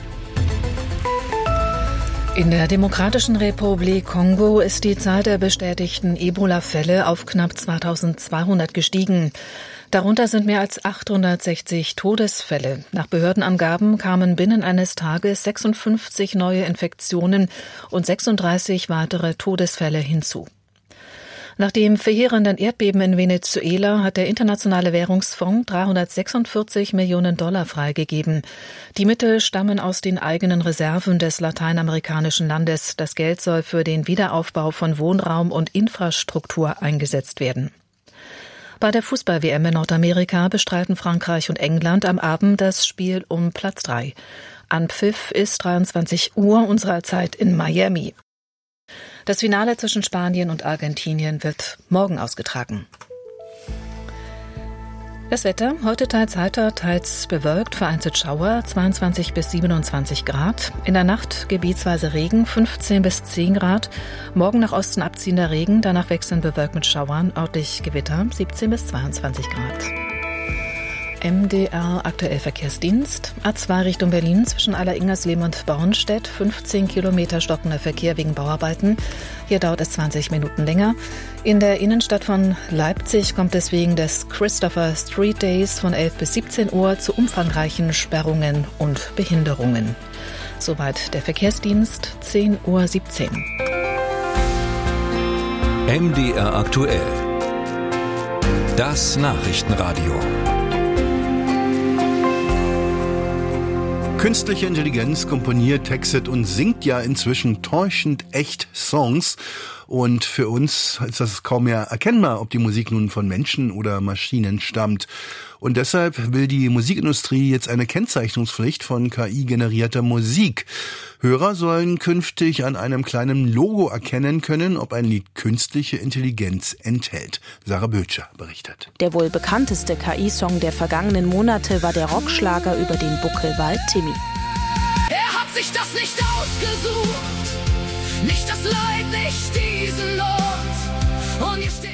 [SPEAKER 4] In der Demokratischen Republik Kongo ist die Zahl der bestätigten Ebola-Fälle auf knapp 2200 gestiegen. Darunter sind mehr als 860 Todesfälle. Nach Behördenangaben kamen binnen eines Tages 56 neue Infektionen und 36 weitere Todesfälle hinzu. Nach dem verheerenden Erdbeben in Venezuela hat der Internationale Währungsfonds 346 Millionen $ freigegeben. Die Mittel stammen aus den eigenen Reserven des lateinamerikanischen Landes. Das Geld soll für den Wiederaufbau von Wohnraum und Infrastruktur eingesetzt werden. Bei der Fußball-WM in Nordamerika bestreiten Frankreich und England am Abend das Spiel um Platz 3. Anpfiff ist 23 Uhr unserer Zeit in Miami. Das Finale zwischen Spanien und Argentinien wird morgen ausgetragen. Das Wetter, heute teils heiter, teils bewölkt, vereinzelt Schauer, 22 bis 27 Grad. In der Nacht gebietsweise Regen, 15 bis 10 Grad. Morgen nach Osten abziehender Regen, danach wechselnd bewölkt mit Schauern, örtlich Gewitter, 17 bis 22 Grad. MDR aktuell Verkehrsdienst. A2 Richtung Berlin zwischen Alleringers-Lehm und Bornstedt. 15 Kilometer stockender Verkehr wegen Bauarbeiten. Hier dauert es 20 Minuten länger. In der Innenstadt von Leipzig kommt es wegen des Christopher Street Days von 11 bis 17 Uhr zu umfangreichen Sperrungen und Behinderungen. Soweit der Verkehrsdienst, 10:17 Uhr.
[SPEAKER 5] MDR aktuell. Das Nachrichtenradio.
[SPEAKER 3] Künstliche Intelligenz komponiert, textet und singt ja inzwischen täuschend echt Songs. Und für uns ist das kaum mehr erkennbar, ob die Musik nun von Menschen oder Maschinen stammt. Und deshalb will die Musikindustrie jetzt eine Kennzeichnungspflicht von KI-generierter Musik. Hörer sollen künftig an einem kleinen Logo erkennen können, ob ein Lied künstliche Intelligenz enthält. Sarah Böttcher berichtet.
[SPEAKER 12] Der wohl bekannteste KI-Song der vergangenen Monate war der Rockschlager über den Buckelwald Timmy.
[SPEAKER 13] Er hat sich das nicht ausgesucht, nicht das Leid, nicht diesen Ort.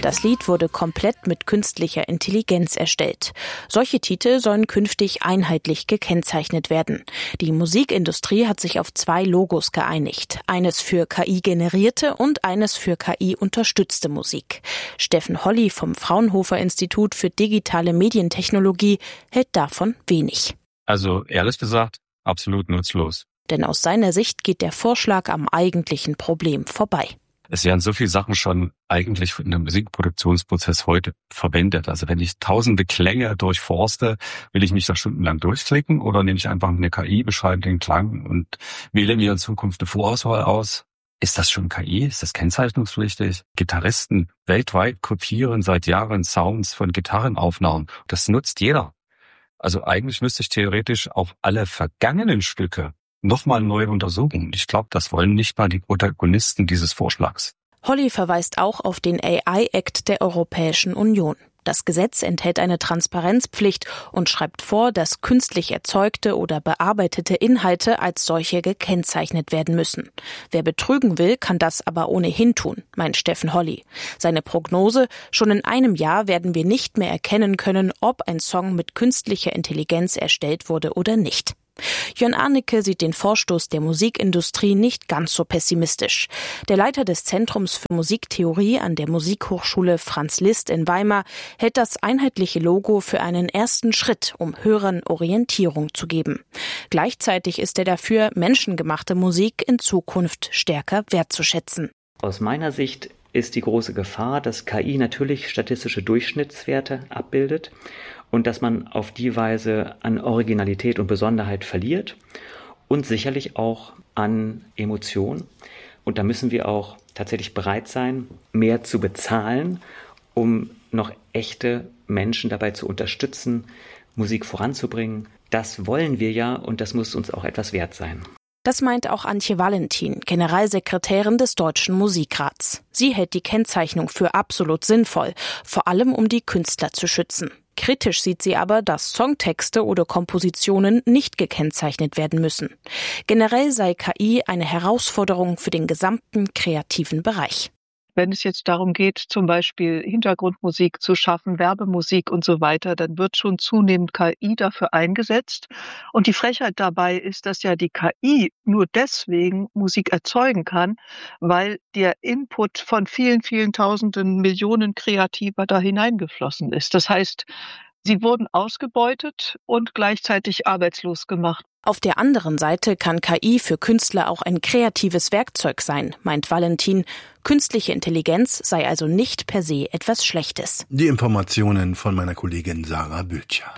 [SPEAKER 11] Das Lied wurde komplett mit künstlicher Intelligenz erstellt. Solche Titel sollen künftig einheitlich gekennzeichnet werden. Die Musikindustrie hat sich auf 2 Logos geeinigt. Eines für KI-generierte und eines für KI-unterstützte Musik. Steffen Holly vom Fraunhofer Institut für digitale Medientechnologie hält davon wenig.
[SPEAKER 14] Also ehrlich gesagt, absolut nutzlos.
[SPEAKER 11] Denn aus seiner Sicht geht der Vorschlag am eigentlichen Problem vorbei.
[SPEAKER 14] Es werden so viele Sachen schon eigentlich in einem Musikproduktionsprozess heute verwendet. Also wenn ich tausende Klänge durchforste, will ich mich da stundenlang durchklicken oder nehme ich einfach eine KI, beschreibe den Klang und wähle mir in Zukunft eine Vorauswahl aus? Ist das schon KI? Ist das kennzeichnungspflichtig? Gitarristen weltweit kopieren seit Jahren Sounds von Gitarrenaufnahmen. Das nutzt jeder. Also eigentlich müsste ich theoretisch auch alle vergangenen Stücke nochmal neu untersuchen. Ich glaube, das wollen nicht mal die Protagonisten dieses Vorschlags.
[SPEAKER 11] Holly verweist auch auf den AI-Act der Europäischen Union. Das Gesetz enthält eine Transparenzpflicht und schreibt vor, dass künstlich erzeugte oder bearbeitete Inhalte als solche gekennzeichnet werden müssen. Wer betrügen will, kann das aber ohnehin tun, meint Steffen Holly. Seine Prognose: Schon in einem Jahr werden wir nicht mehr erkennen können, ob ein Song mit künstlicher Intelligenz erstellt wurde oder nicht. Jörn Arnecke sieht den Vorstoß der Musikindustrie nicht ganz so pessimistisch. Der Leiter des Zentrums für Musiktheorie an der Musikhochschule Franz Liszt in Weimar hält das einheitliche Logo für einen ersten Schritt, um Hörern Orientierung zu geben. Gleichzeitig ist er dafür, menschengemachte Musik in Zukunft stärker wertzuschätzen.
[SPEAKER 15] Aus meiner Sicht ist die große Gefahr, dass KI natürlich statistische Durchschnittswerte abbildet und dass man auf die Weise an Originalität und Besonderheit verliert und sicherlich auch an Emotion. Und da müssen wir auch tatsächlich bereit sein, mehr zu bezahlen, um noch echte Menschen dabei zu unterstützen, Musik voranzubringen. Das wollen wir ja und das muss uns auch etwas wert sein.
[SPEAKER 11] Das meint auch Antje Valentin, Generalsekretärin des Deutschen Musikrats. Sie hält die Kennzeichnung für absolut sinnvoll, vor allem um die Künstler zu schützen. Kritisch sieht sie aber, dass Songtexte oder Kompositionen nicht gekennzeichnet werden müssen. Generell sei KI eine Herausforderung für den gesamten kreativen Bereich.
[SPEAKER 17] Wenn es jetzt darum geht, zum Beispiel Hintergrundmusik zu schaffen, Werbemusik und so weiter, dann wird schon zunehmend KI dafür eingesetzt. Und die Frechheit dabei ist, dass ja die KI nur deswegen Musik erzeugen kann, weil der Input von vielen, vielen Tausenden, Millionen Kreativer da hineingeflossen ist. Das heißt, sie wurden ausgebeutet und gleichzeitig arbeitslos gemacht.
[SPEAKER 11] Auf der anderen Seite kann KI für Künstler auch ein kreatives Werkzeug sein, meint Valentin. Künstliche Intelligenz sei also nicht per se etwas Schlechtes.
[SPEAKER 3] Die Informationen von meiner Kollegin Sarah Bülcher.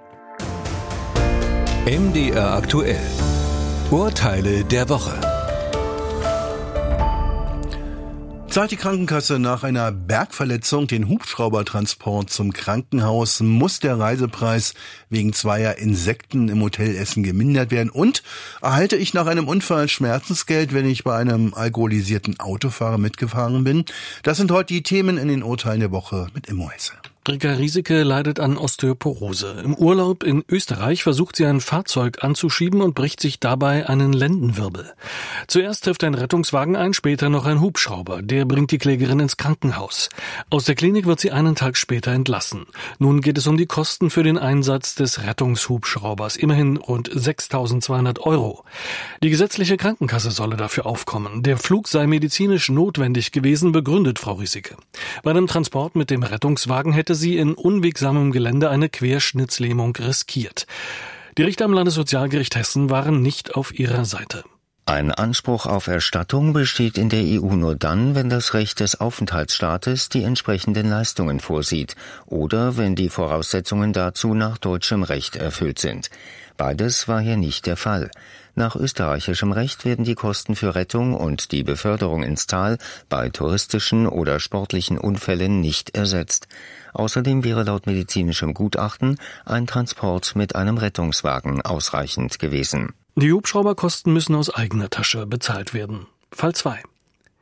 [SPEAKER 5] MDR aktuell. Urteile der Woche.
[SPEAKER 3] Zahlt die Krankenkasse nach einer Bergverletzung den Hubschraubertransport zum Krankenhaus, muss der Reisepreis wegen 2 Insekten im Hotelessen gemindert werden und erhalte ich nach einem Unfall Schmerzensgeld, wenn ich bei einem alkoholisierten Autofahrer mitgefahren bin. Das sind heute die Themen in den Urteilen der Woche mit Immo Hesse.
[SPEAKER 25] Rika Rieseke leidet an Osteoporose. Im Urlaub in Österreich versucht sie ein Fahrzeug anzuschieben und bricht sich dabei einen Lendenwirbel. Zuerst trifft ein Rettungswagen ein, später noch ein Hubschrauber. Der bringt die Klägerin ins Krankenhaus. Aus der Klinik wird sie einen Tag später entlassen. Nun geht es um die Kosten für den Einsatz des Rettungshubschraubers. Immerhin rund 6.200 €. Die gesetzliche Krankenkasse solle dafür aufkommen. Der Flug sei medizinisch notwendig gewesen, begründet Frau Rieseke. Bei dem Transport mit dem Rettungswagen hätte sie in unwegsamem Gelände eine Querschnittslähmung riskiert. Die Richter am Landessozialgericht Hessen waren nicht auf ihrer Seite.
[SPEAKER 26] Ein Anspruch auf Erstattung besteht in der EU nur dann, wenn das Recht des Aufenthaltsstaates die entsprechenden Leistungen vorsieht oder wenn die Voraussetzungen dazu nach deutschem Recht erfüllt sind. Beides war hier nicht der Fall. Nach österreichischem Recht werden die Kosten für Rettung und die Beförderung ins Tal bei touristischen oder sportlichen Unfällen nicht ersetzt. Außerdem wäre laut medizinischem Gutachten ein Transport mit einem Rettungswagen ausreichend gewesen.
[SPEAKER 25] Die Hubschrauberkosten müssen aus eigener Tasche bezahlt werden. Fall 2.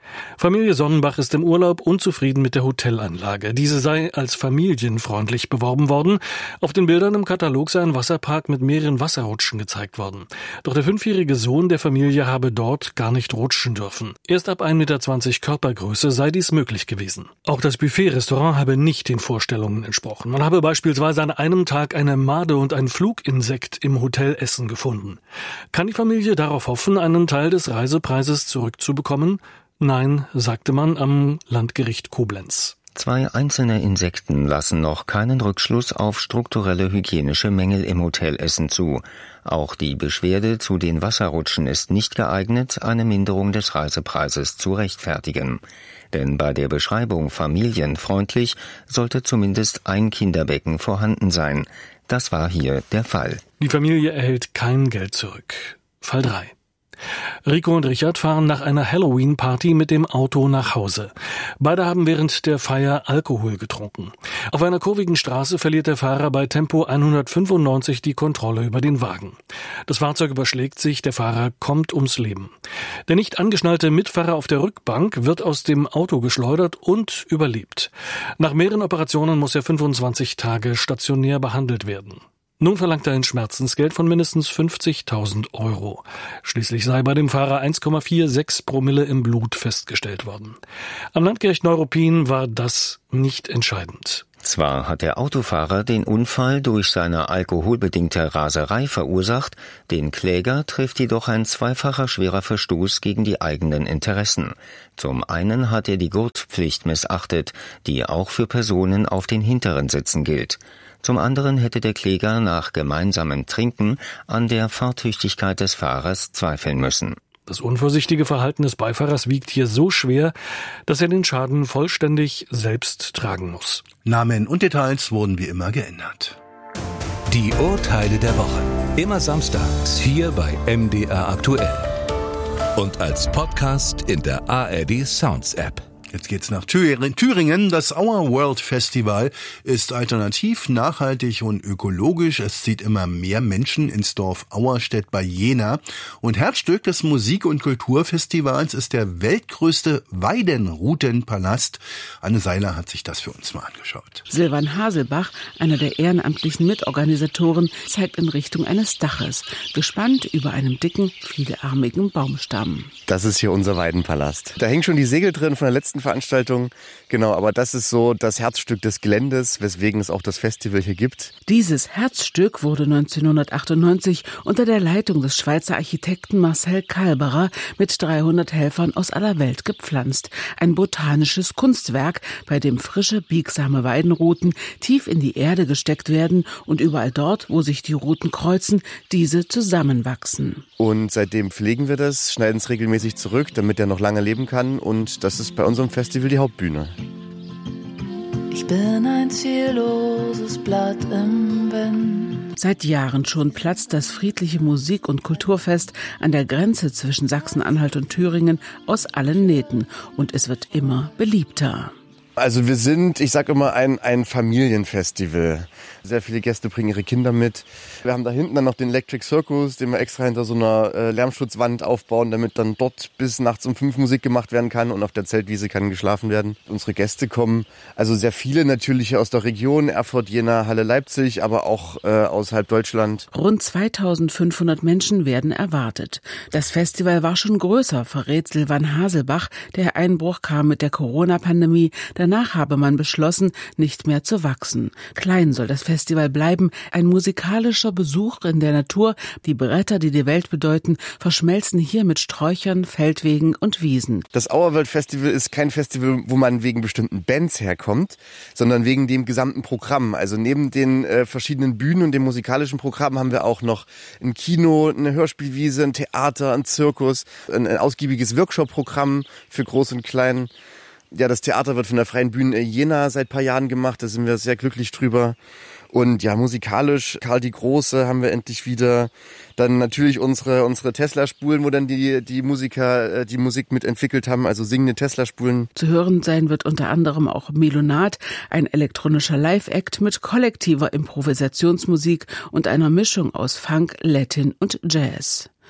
[SPEAKER 25] Familie Sonnenbach ist im Urlaub unzufrieden mit der Hotelanlage. Diese sei als familienfreundlich beworben worden. Auf den Bildern im Katalog sei ein Wasserpark mit mehreren Wasserrutschen gezeigt worden. Doch der 5-jährige Sohn der Familie habe dort gar nicht rutschen dürfen. Erst ab 1,20 Meter Körpergröße sei dies möglich gewesen. Auch das Buffet-Restaurant habe nicht den Vorstellungen entsprochen. Man habe beispielsweise an einem Tag eine Made und ein Fluginsekt im Hotelessen gefunden. Kann die Familie darauf hoffen, einen Teil des Reisepreises zurückzubekommen? Nein, sagte man am Landgericht Koblenz.
[SPEAKER 26] 2 einzelne Insekten lassen noch keinen Rückschluss auf strukturelle hygienische Mängel im Hotelessen zu. Auch die Beschwerde zu den Wasserrutschen ist nicht geeignet, eine Minderung des Reisepreises zu rechtfertigen. Denn bei der Beschreibung familienfreundlich sollte zumindest ein Kinderbecken vorhanden sein. Das war hier der Fall.
[SPEAKER 25] Die Familie erhält kein Geld zurück. Fall 3. Rico und Richard fahren nach einer Halloween-Party mit dem Auto nach Hause. Beide haben während der Feier Alkohol getrunken. Auf einer kurvigen Straße verliert der Fahrer bei Tempo 195 die Kontrolle über den Wagen. Das Fahrzeug überschlägt sich, der Fahrer kommt ums Leben. Der nicht angeschnallte Mitfahrer auf der Rückbank wird aus dem Auto geschleudert und überlebt. Nach mehreren Operationen muss er 25 Tage stationär behandelt werden. Nun verlangt er ein Schmerzensgeld von mindestens 50.000 €. Schließlich sei bei dem Fahrer 1,46 Promille im Blut festgestellt worden. Am Landgericht Neuruppin war das nicht entscheidend.
[SPEAKER 26] Zwar hat der Autofahrer den Unfall durch seine alkoholbedingte Raserei verursacht, den Kläger trifft jedoch ein zweifacher schwerer Verstoß gegen die eigenen Interessen. Zum einen hat er die Gurtpflicht missachtet, die auch für Personen auf den hinteren Sitzen gilt. Zum anderen hätte der Kläger nach gemeinsamem Trinken an der Fahrtüchtigkeit des Fahrers zweifeln müssen.
[SPEAKER 25] Das unvorsichtige Verhalten des Beifahrers wiegt hier so schwer, dass er den Schaden vollständig selbst tragen muss.
[SPEAKER 3] Namen und Details wurden wie immer geändert.
[SPEAKER 5] Die Urteile der Woche. Immer samstags hier bei MDR aktuell. Und als Podcast in der ARD Sounds App.
[SPEAKER 3] Jetzt geht's nach Thüringen. Das Our World Festival ist alternativ, nachhaltig und ökologisch. Es zieht immer mehr Menschen ins Dorf Auerstedt bei Jena. Und Herzstück des Musik- und Kulturfestivals ist der weltgrößte Weidenrutenpalast. Anne Seiler hat sich das für uns mal angeschaut.
[SPEAKER 6] Silvan Haselbach, einer der ehrenamtlichen Mitorganisatoren, zeigt in Richtung eines Daches, gespannt über einem dicken, vielarmigen Baumstamm.
[SPEAKER 10] Das ist hier unser Weidenpalast. Da hängen schon die Segel drin von der letzten Veranstaltung. Genau, aber das ist so das Herzstück des Geländes, weswegen es auch das Festival hier gibt.
[SPEAKER 6] Dieses Herzstück wurde 1998 unter der Leitung des Schweizer Architekten Marcel Kalberer mit 300 Helfern aus aller Welt gepflanzt. Ein botanisches Kunstwerk, bei dem frische, biegsame Weidenruten tief in die Erde gesteckt werden und überall dort, wo sich die Ruten kreuzen, diese zusammenwachsen.
[SPEAKER 10] Und seitdem pflegen wir das, schneiden es regelmäßig zurück, damit er noch lange leben kann. Und das ist bei unserem Festival die Hauptbühne.
[SPEAKER 16] Ich bin ein zielloses Blatt im Wind.
[SPEAKER 6] Seit Jahren schon platzt das friedliche Musik- und Kulturfest an der Grenze zwischen Sachsen-Anhalt und Thüringen aus allen Nähten. Und es wird immer beliebter.
[SPEAKER 10] Also wir sind, ich sag immer, ein Familienfestival. Sehr viele Gäste bringen ihre Kinder mit. Wir haben da hinten dann noch den Electric Circus, den wir extra hinter so einer Lärmschutzwand aufbauen, damit dann dort bis nachts um 5 Musik gemacht werden kann und auf der Zeltwiese kann geschlafen werden. Unsere Gäste kommen, also sehr viele natürlich aus der Region, Erfurt, Jena, Halle, Leipzig, aber auch außerhalb Deutschland.
[SPEAKER 6] Rund 2500 Menschen werden erwartet. Das Festival war schon größer, verrät Silvan Haselbach. Der Einbruch kam mit der Corona-Pandemie. Danach habe man beschlossen, nicht mehr zu wachsen. Klein soll das Festival bleiben, ein musikalischer Besuch in der Natur. Die Bretter, die die Welt bedeuten, verschmelzen hier mit Sträuchern, Feldwegen und Wiesen.
[SPEAKER 10] Das Our World Festival ist kein Festival, wo man wegen bestimmten Bands herkommt, sondern wegen dem gesamten Programm. Also neben den verschiedenen Bühnen und dem musikalischen Programm haben wir auch noch ein Kino, eine Hörspielwiese, ein Theater, ein Zirkus, ein ausgiebiges Workshop-Programm für Groß und Klein. Ja, das Theater wird von der Freien Bühne Jena seit ein paar Jahren gemacht, da sind wir sehr glücklich drüber. Und ja, musikalisch, Karl die Große haben wir endlich wieder. Dann natürlich unsere Tesla-Spulen, wo dann die Musiker die Musik mitentwickelt haben, also singende Tesla-Spulen.
[SPEAKER 6] Zu hören sein wird unter anderem auch Melonat, ein elektronischer Live-Act mit kollektiver Improvisationsmusik und einer Mischung aus Funk, Latin und Jazz.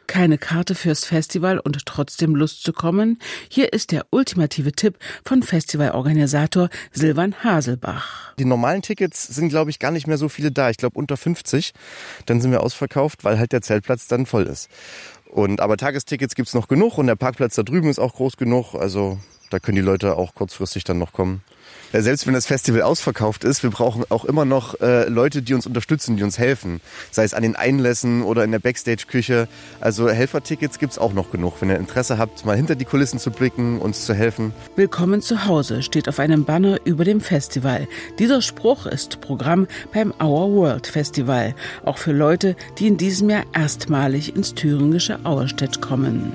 [SPEAKER 6] Keine Karte fürs Festival und trotzdem Lust zu kommen? Hier ist der ultimative Tipp von Festivalorganisator Silvan Haselbach.
[SPEAKER 10] Die normalen Tickets sind, glaube ich, gar nicht mehr so viele da. Ich glaube unter 50. Dann sind wir ausverkauft, weil halt der Zeltplatz dann voll ist. Aber Tagestickets gibt's noch genug und der Parkplatz da drüben ist auch groß genug. Also da können die Leute auch kurzfristig dann noch kommen. Ja, selbst wenn das Festival ausverkauft ist, wir brauchen auch immer noch Leute, die uns unterstützen, die uns helfen. Sei es an den Einlässen oder in der Backstage-Küche. Also Helfertickets gibt's auch noch genug. Wenn ihr Interesse habt, mal hinter die Kulissen zu blicken, uns zu helfen.
[SPEAKER 6] Willkommen zu Hause steht auf einem Banner über dem Festival. Dieser Spruch ist Programm beim Our World Festival. Auch für Leute, die in diesem Jahr erstmalig ins thüringische Auerstedt kommen.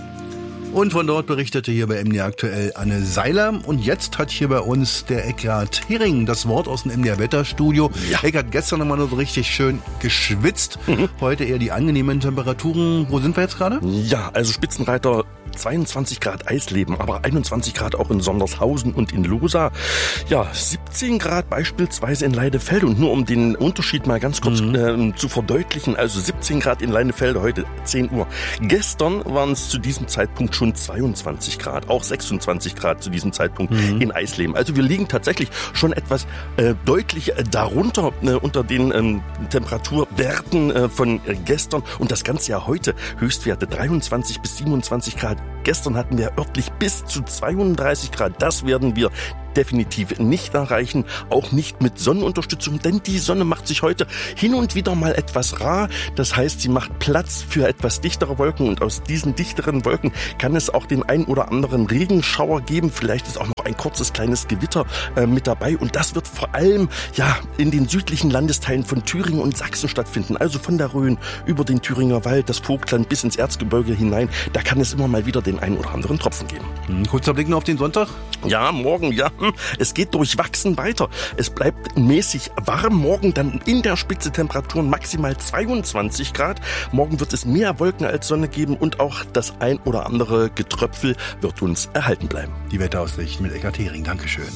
[SPEAKER 3] Und von dort berichtete hier bei MDR aktuell Anne Seiler. Und jetzt hat hier bei uns der Eckhard Hering das Wort aus dem MDR Wetterstudio. Ja. Eckhard, gestern haben wir nur so richtig schön geschwitzt. Heute eher die angenehmen Temperaturen. Wo sind wir jetzt gerade?
[SPEAKER 1] Ja, also Spitzenreiter 22 Grad Eisleben, aber 21 Grad auch in Sondershausen und in Losa. Ja, 17 Grad beispielsweise in Leidefelde. Und nur um den Unterschied mal ganz kurz zu verdeutlichen, also 17 Grad in Leidefelde heute 10 Uhr. Gestern waren es zu diesem Zeitpunkt schon 22 Grad, auch 26 Grad zu diesem Zeitpunkt in Eisleben. Also wir liegen tatsächlich schon etwas deutlich darunter unter den Temperaturwerten von gestern. Und das Ganze ja heute Höchstwerte 23 bis 27 Grad. Gestern hatten wir örtlich bis zu 32 Grad. Das werden wir definitiv nicht erreichen, auch nicht mit Sonnenunterstützung, denn die Sonne macht sich heute hin und wieder mal etwas rar. Das heißt, sie macht Platz für etwas dichtere Wolken und aus diesen dichteren Wolken kann es auch den ein oder anderen Regenschauer geben. Vielleicht ist auch noch ein kurzes kleines Gewitter mit dabei und das wird vor allem in den südlichen Landesteilen von Thüringen und Sachsen stattfinden. Also von der Rhön über den Thüringer Wald, das Vogtland bis ins Erzgebirge hinein. Da kann es immer mal wieder den ein oder anderen Tropfen geben.
[SPEAKER 3] Kurzer Blick noch auf den Sonntag.
[SPEAKER 1] Ja, morgen, es geht durchwachsen weiter. Es bleibt mäßig warm. Morgen dann in der Spitze Temperaturen maximal 22 Grad. Morgen wird es mehr Wolken als Sonne geben und auch das ein oder andere Getröpfel wird uns erhalten bleiben.
[SPEAKER 3] Die Wetteraussicht mit Eckhard Hering. Dankeschön.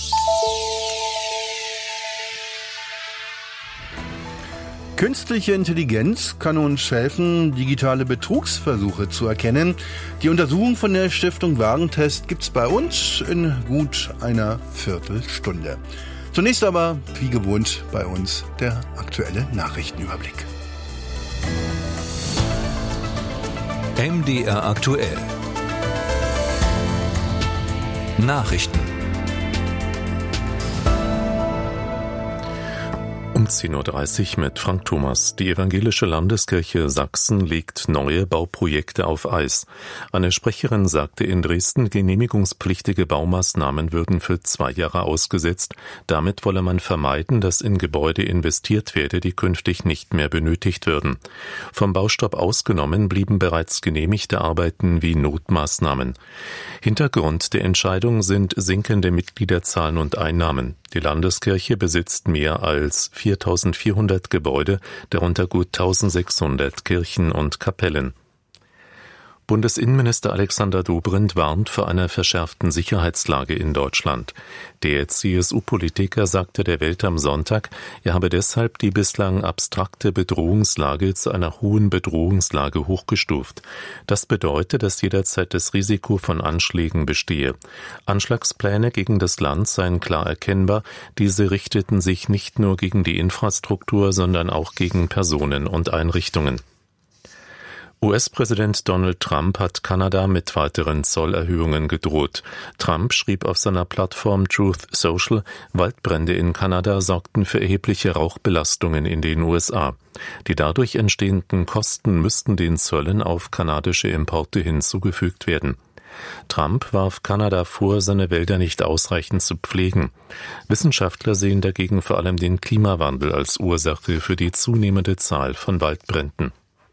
[SPEAKER 3] Künstliche Intelligenz kann uns helfen, digitale Betrugsversuche zu erkennen. Die Untersuchung von der Stiftung Warentest gibt's bei uns in gut einer Viertelstunde. Zunächst aber, wie gewohnt, bei uns der aktuelle Nachrichtenüberblick.
[SPEAKER 5] MDR aktuell. Nachrichten. Um 10.30 Uhr mit Frank Thomas. Die Evangelische Landeskirche Sachsen legt neue Bauprojekte auf Eis. Eine Sprecherin sagte in Dresden, genehmigungspflichtige Baumaßnahmen würden für 2 Jahre ausgesetzt. Damit wolle man vermeiden, dass in Gebäude investiert werde, die künftig nicht mehr benötigt würden. Vom Baustopp ausgenommen blieben bereits genehmigte Arbeiten wie Notmaßnahmen. Hintergrund der Entscheidung sind sinkende Mitgliederzahlen und Einnahmen. Die Landeskirche besitzt mehr als 4.400 Gebäude, darunter gut 1.600 Kirchen und Kapellen. Bundesinnenminister Alexander Dobrindt warnt vor einer verschärften Sicherheitslage in Deutschland. Der CSU-Politiker sagte der Welt am Sonntag, er habe deshalb die bislang abstrakte Bedrohungslage zu einer hohen Bedrohungslage hochgestuft. Das bedeutet, dass jederzeit das Risiko von Anschlägen bestehe. Anschlagspläne gegen das Land seien klar erkennbar. Diese richteten sich nicht nur gegen die Infrastruktur, sondern auch gegen Personen und Einrichtungen. US-Präsident Donald Trump hat Kanada mit weiteren Zollerhöhungen gedroht. Trump schrieb auf seiner Plattform Truth Social, Waldbrände in Kanada sorgten für erhebliche Rauchbelastungen in den USA. Die dadurch entstehenden Kosten müssten den Zöllen auf kanadische Importe hinzugefügt werden. Trump warf Kanada vor, seine Wälder nicht ausreichend zu pflegen. Wissenschaftler sehen dagegen vor allem den Klimawandel als Ursache für die zunehmende Zahl von Waldbränden.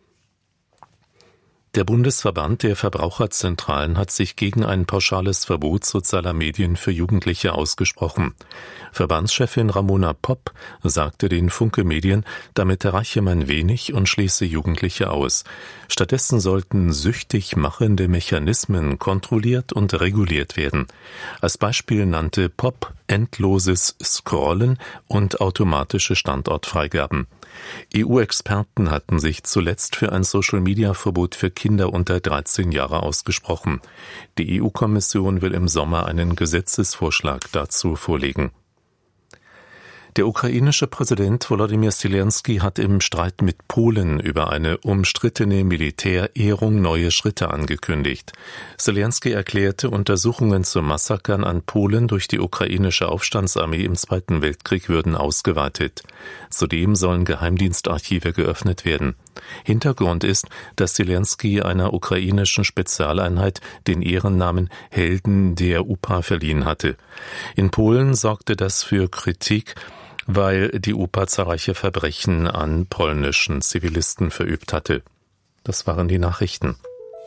[SPEAKER 5] Der Bundesverband der Verbraucherzentralen hat sich gegen ein pauschales Verbot sozialer Medien für Jugendliche ausgesprochen. Verbandschefin Ramona Popp sagte den Funke Medien, damit erreiche man wenig und schließe Jugendliche aus. Stattdessen sollten süchtig machende Mechanismen kontrolliert und reguliert werden. Als Beispiel nannte Popp endloses Scrollen und automatische Standortfreigaben. EU-Experten hatten sich zuletzt für ein Social-Media-Verbot für Kinder unter 13 Jahre ausgesprochen. Die EU-Kommission will im Sommer einen Gesetzesvorschlag dazu vorlegen. Der ukrainische Präsident Volodymyr Zelensky hat im Streit mit Polen über eine umstrittene Militärehrung neue Schritte angekündigt. Zelensky erklärte, Untersuchungen zu Massakern an Polen durch die ukrainische Aufstandsarmee im Zweiten Weltkrieg würden ausgeweitet. Zudem sollen Geheimdienstarchive geöffnet werden. Hintergrund ist, dass Zelensky einer ukrainischen Spezialeinheit den Ehrennamen Helden der UPA verliehen hatte. In Polen sorgte das für Kritik, weil die UPA zahlreiche Verbrechen an polnischen Zivilisten verübt hatte. Das waren die Nachrichten.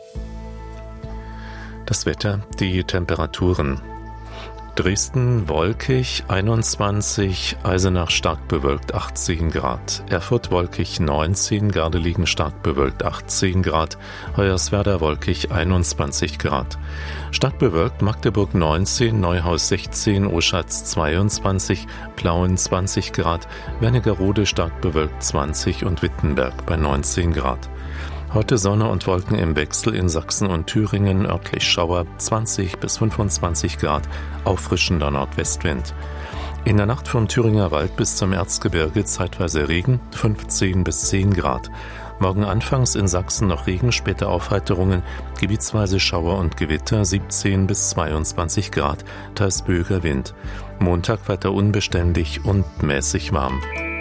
[SPEAKER 5] Das Wetter, die Temperaturen. Dresden wolkig 21, Eisenach stark bewölkt 18 Grad, Erfurt wolkig 19, Gardelegen stark bewölkt 18 Grad, Hoyerswerda wolkig 21 Grad. Stark bewölkt Magdeburg 19, Neuhaus 16, Oschatz 22, Plauen 20 Grad, Wernigerode stark bewölkt 20 und Wittenberg bei 19 Grad. Heute Sonne und Wolken im Wechsel in Sachsen und Thüringen, örtlich Schauer 20 bis 25 Grad, auffrischender Nordwestwind. In der Nacht vom Thüringer Wald bis zum Erzgebirge zeitweise Regen, 15 bis 10 Grad. Morgen anfangs in Sachsen noch Regen, später Aufheiterungen, gebietsweise Schauer und Gewitter, 17 bis 22 Grad, teils böiger Wind. Montag weiter unbeständig und mäßig warm.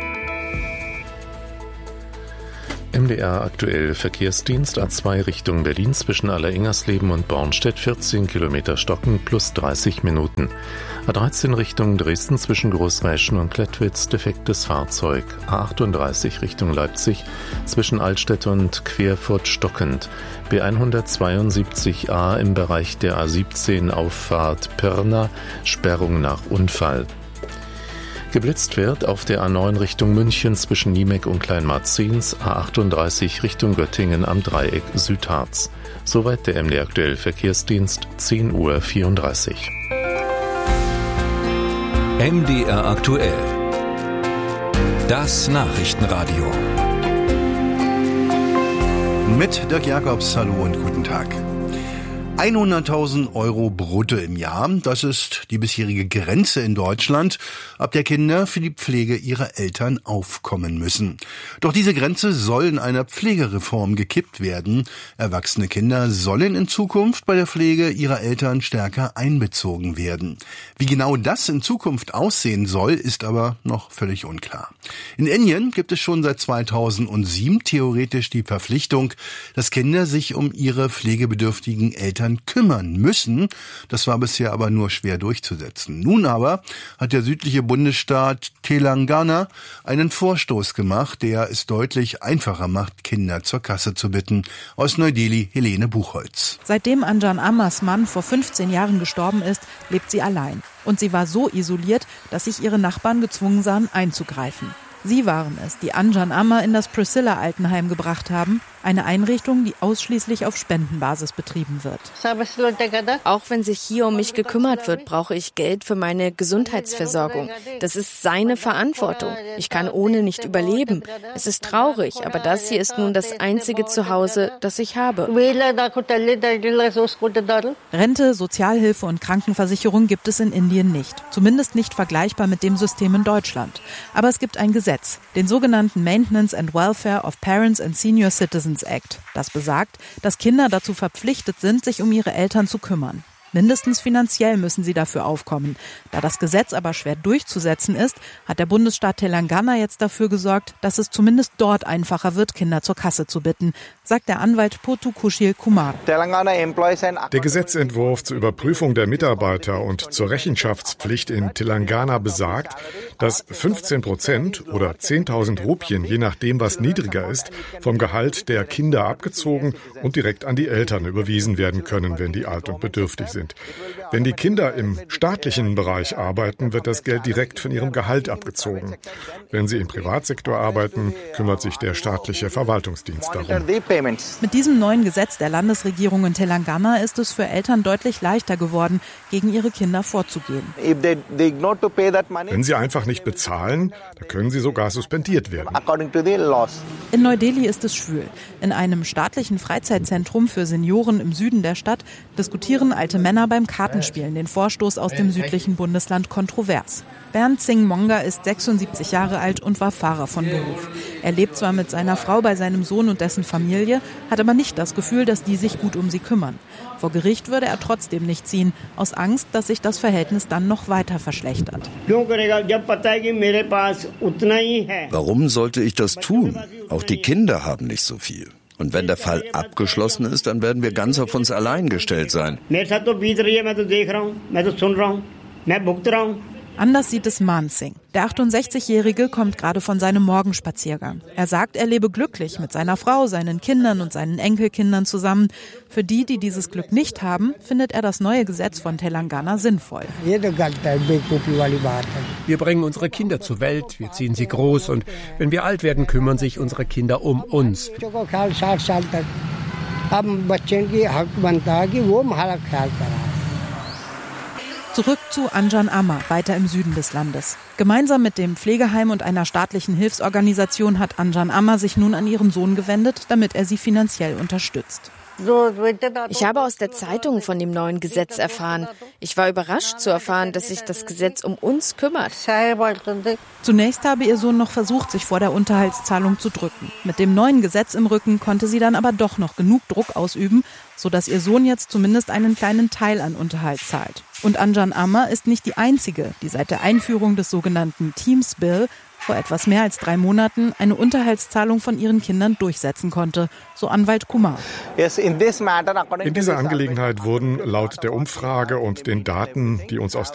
[SPEAKER 5] MDR aktuell Verkehrsdienst A2 Richtung Berlin zwischen Allereingersleben und Bornstedt 14 Kilometer stocken plus 30 Minuten. A13 Richtung Dresden zwischen Großräschen und Klettwitz defektes Fahrzeug. A38 Richtung Leipzig zwischen Altstedt und Querfurt stockend. B172a im Bereich der A17 Auffahrt Pirna Sperrung nach Unfall. Geblitzt wird auf der A9 Richtung München zwischen Niemeck und Kleinmarzens, A38 Richtung Göttingen am Dreieck Südharz. Soweit der MDR aktuell Verkehrsdienst, 10:34 Uhr.
[SPEAKER 2] MDR aktuell. Das Nachrichtenradio.
[SPEAKER 3] Mit Dirk Jacobs, hallo und guten Tag. 100.000 Euro brutto im Jahr, das ist die bisherige Grenze in Deutschland, ab der Kinder für die Pflege ihrer Eltern aufkommen müssen. Doch diese Grenze soll in einer Pflegereform gekippt werden. Erwachsene Kinder sollen in Zukunft bei der Pflege ihrer Eltern stärker einbezogen werden. Wie genau das in Zukunft aussehen soll, ist aber noch völlig unklar. In Indien gibt es schon seit 2007 theoretisch die Verpflichtung, dass Kinder sich um ihre pflegebedürftigen Eltern kümmern müssen. Das war bisher aber nur schwer durchzusetzen. Nun aber hat der südliche Bundesstaat Telangana einen Vorstoß gemacht, der es deutlich einfacher macht, Kinder zur Kasse zu bitten. Aus Neu-Delhi, Helene Buchholz.
[SPEAKER 18] Seitdem Anjan Ammers Mann vor 15 Jahren gestorben ist, lebt sie allein. Und sie war so isoliert, dass sich ihre Nachbarn gezwungen sahen, einzugreifen. Sie waren es, die Anjan Amma in das Priscilla-Altenheim gebracht haben, eine Einrichtung, die ausschließlich auf Spendenbasis betrieben wird.
[SPEAKER 19] Auch wenn sich hier um mich gekümmert wird, brauche ich Geld für meine Gesundheitsversorgung. Das ist seine Verantwortung. Ich kann ohne nicht überleben. Es ist traurig, aber das hier ist nun das einzige Zuhause, das ich habe.
[SPEAKER 18] Rente, Sozialhilfe und Krankenversicherung gibt es in Indien nicht. Zumindest nicht vergleichbar mit dem System in Deutschland. Aber es gibt ein Gesetz, den sogenannten Maintenance and Welfare of Parents and Senior Citizens Act. Das besagt, dass Kinder dazu verpflichtet sind, sich um ihre Eltern zu kümmern. Mindestens finanziell müssen sie dafür aufkommen. Da das Gesetz aber schwer durchzusetzen ist, hat der Bundesstaat Telangana jetzt dafür gesorgt, dass es zumindest dort einfacher wird, Kinder zur Kasse zu bitten, sagt der Anwalt Pothu Kushil Kumar.
[SPEAKER 20] Der Gesetzentwurf zur Überprüfung der Mitarbeiter und zur Rechenschaftspflicht in Telangana besagt, dass 15% oder 10.000 Rupien, je nachdem was niedriger ist, vom Gehalt der Kinder abgezogen und direkt an die Eltern überwiesen werden können, wenn die alt und bedürftig sind. sind. Wenn die Kinder im staatlichen Bereich arbeiten, wird das Geld direkt von ihrem Gehalt abgezogen. Wenn sie im Privatsektor arbeiten, kümmert sich der staatliche Verwaltungsdienst darum.
[SPEAKER 18] Mit diesem neuen Gesetz der Landesregierung in Telangana ist es für Eltern deutlich leichter geworden, gegen ihre Kinder vorzugehen.
[SPEAKER 20] Wenn sie einfach nicht bezahlen, dann können sie sogar suspendiert werden.
[SPEAKER 18] In Neu-Delhi ist es schwül. In einem staatlichen Freizeitzentrum für Senioren im Süden der Stadt diskutieren alte Männer beim Kartenspielen den Vorstoß aus dem südlichen Bundesland kontrovers. Bernd Singh Monga ist 76 Jahre alt und war Fahrer von Beruf. Er lebt zwar mit seiner Frau bei seinem Sohn und dessen Familie, hat aber nicht das Gefühl, dass die sich gut um sie kümmern. Vor Gericht würde er trotzdem nicht ziehen, aus Angst, dass sich das Verhältnis dann noch weiter verschlechtert.
[SPEAKER 7] Warum sollte ich das tun? Auch die Kinder haben nicht so viel. Und wenn der Fall abgeschlossen ist, dann werden wir ganz auf uns allein gestellt sein.
[SPEAKER 18] Anders sieht es Man Singh. Der 68-Jährige kommt gerade von seinem Morgenspaziergang. Er sagt, er lebe glücklich mit seiner Frau, seinen Kindern und seinen Enkelkindern zusammen. Für die, die dieses Glück nicht haben, findet er das neue Gesetz von Telangana sinnvoll.
[SPEAKER 9] Wir bringen unsere Kinder zur Welt, wir ziehen sie groß und wenn wir alt werden, kümmern sich unsere Kinder um uns.
[SPEAKER 18] Zurück zu Anjan Amma, weiter im Süden des Landes. Gemeinsam mit dem Pflegeheim und einer staatlichen Hilfsorganisation hat Anjan Amma sich nun an ihren Sohn gewendet, damit er sie finanziell unterstützt.
[SPEAKER 19] Ich habe aus der Zeitung von dem neuen Gesetz erfahren. Ich war überrascht zu erfahren, dass sich das Gesetz um uns kümmert.
[SPEAKER 18] Zunächst habe ihr Sohn noch versucht, sich vor der Unterhaltszahlung zu drücken. Mit dem neuen Gesetz im Rücken konnte sie dann aber doch noch genug Druck ausüben, sodass ihr Sohn jetzt zumindest einen kleinen Teil an Unterhalt zahlt. Und Anjan Amma ist nicht die einzige, die seit der Einführung des sogenannten Teams Bill vor etwas mehr als 3 Monaten eine Unterhaltszahlung von ihren Kindern durchsetzen konnte, so Anwalt Kumar.
[SPEAKER 20] In dieser Angelegenheit wurden laut der Umfrage und den Daten, die uns aus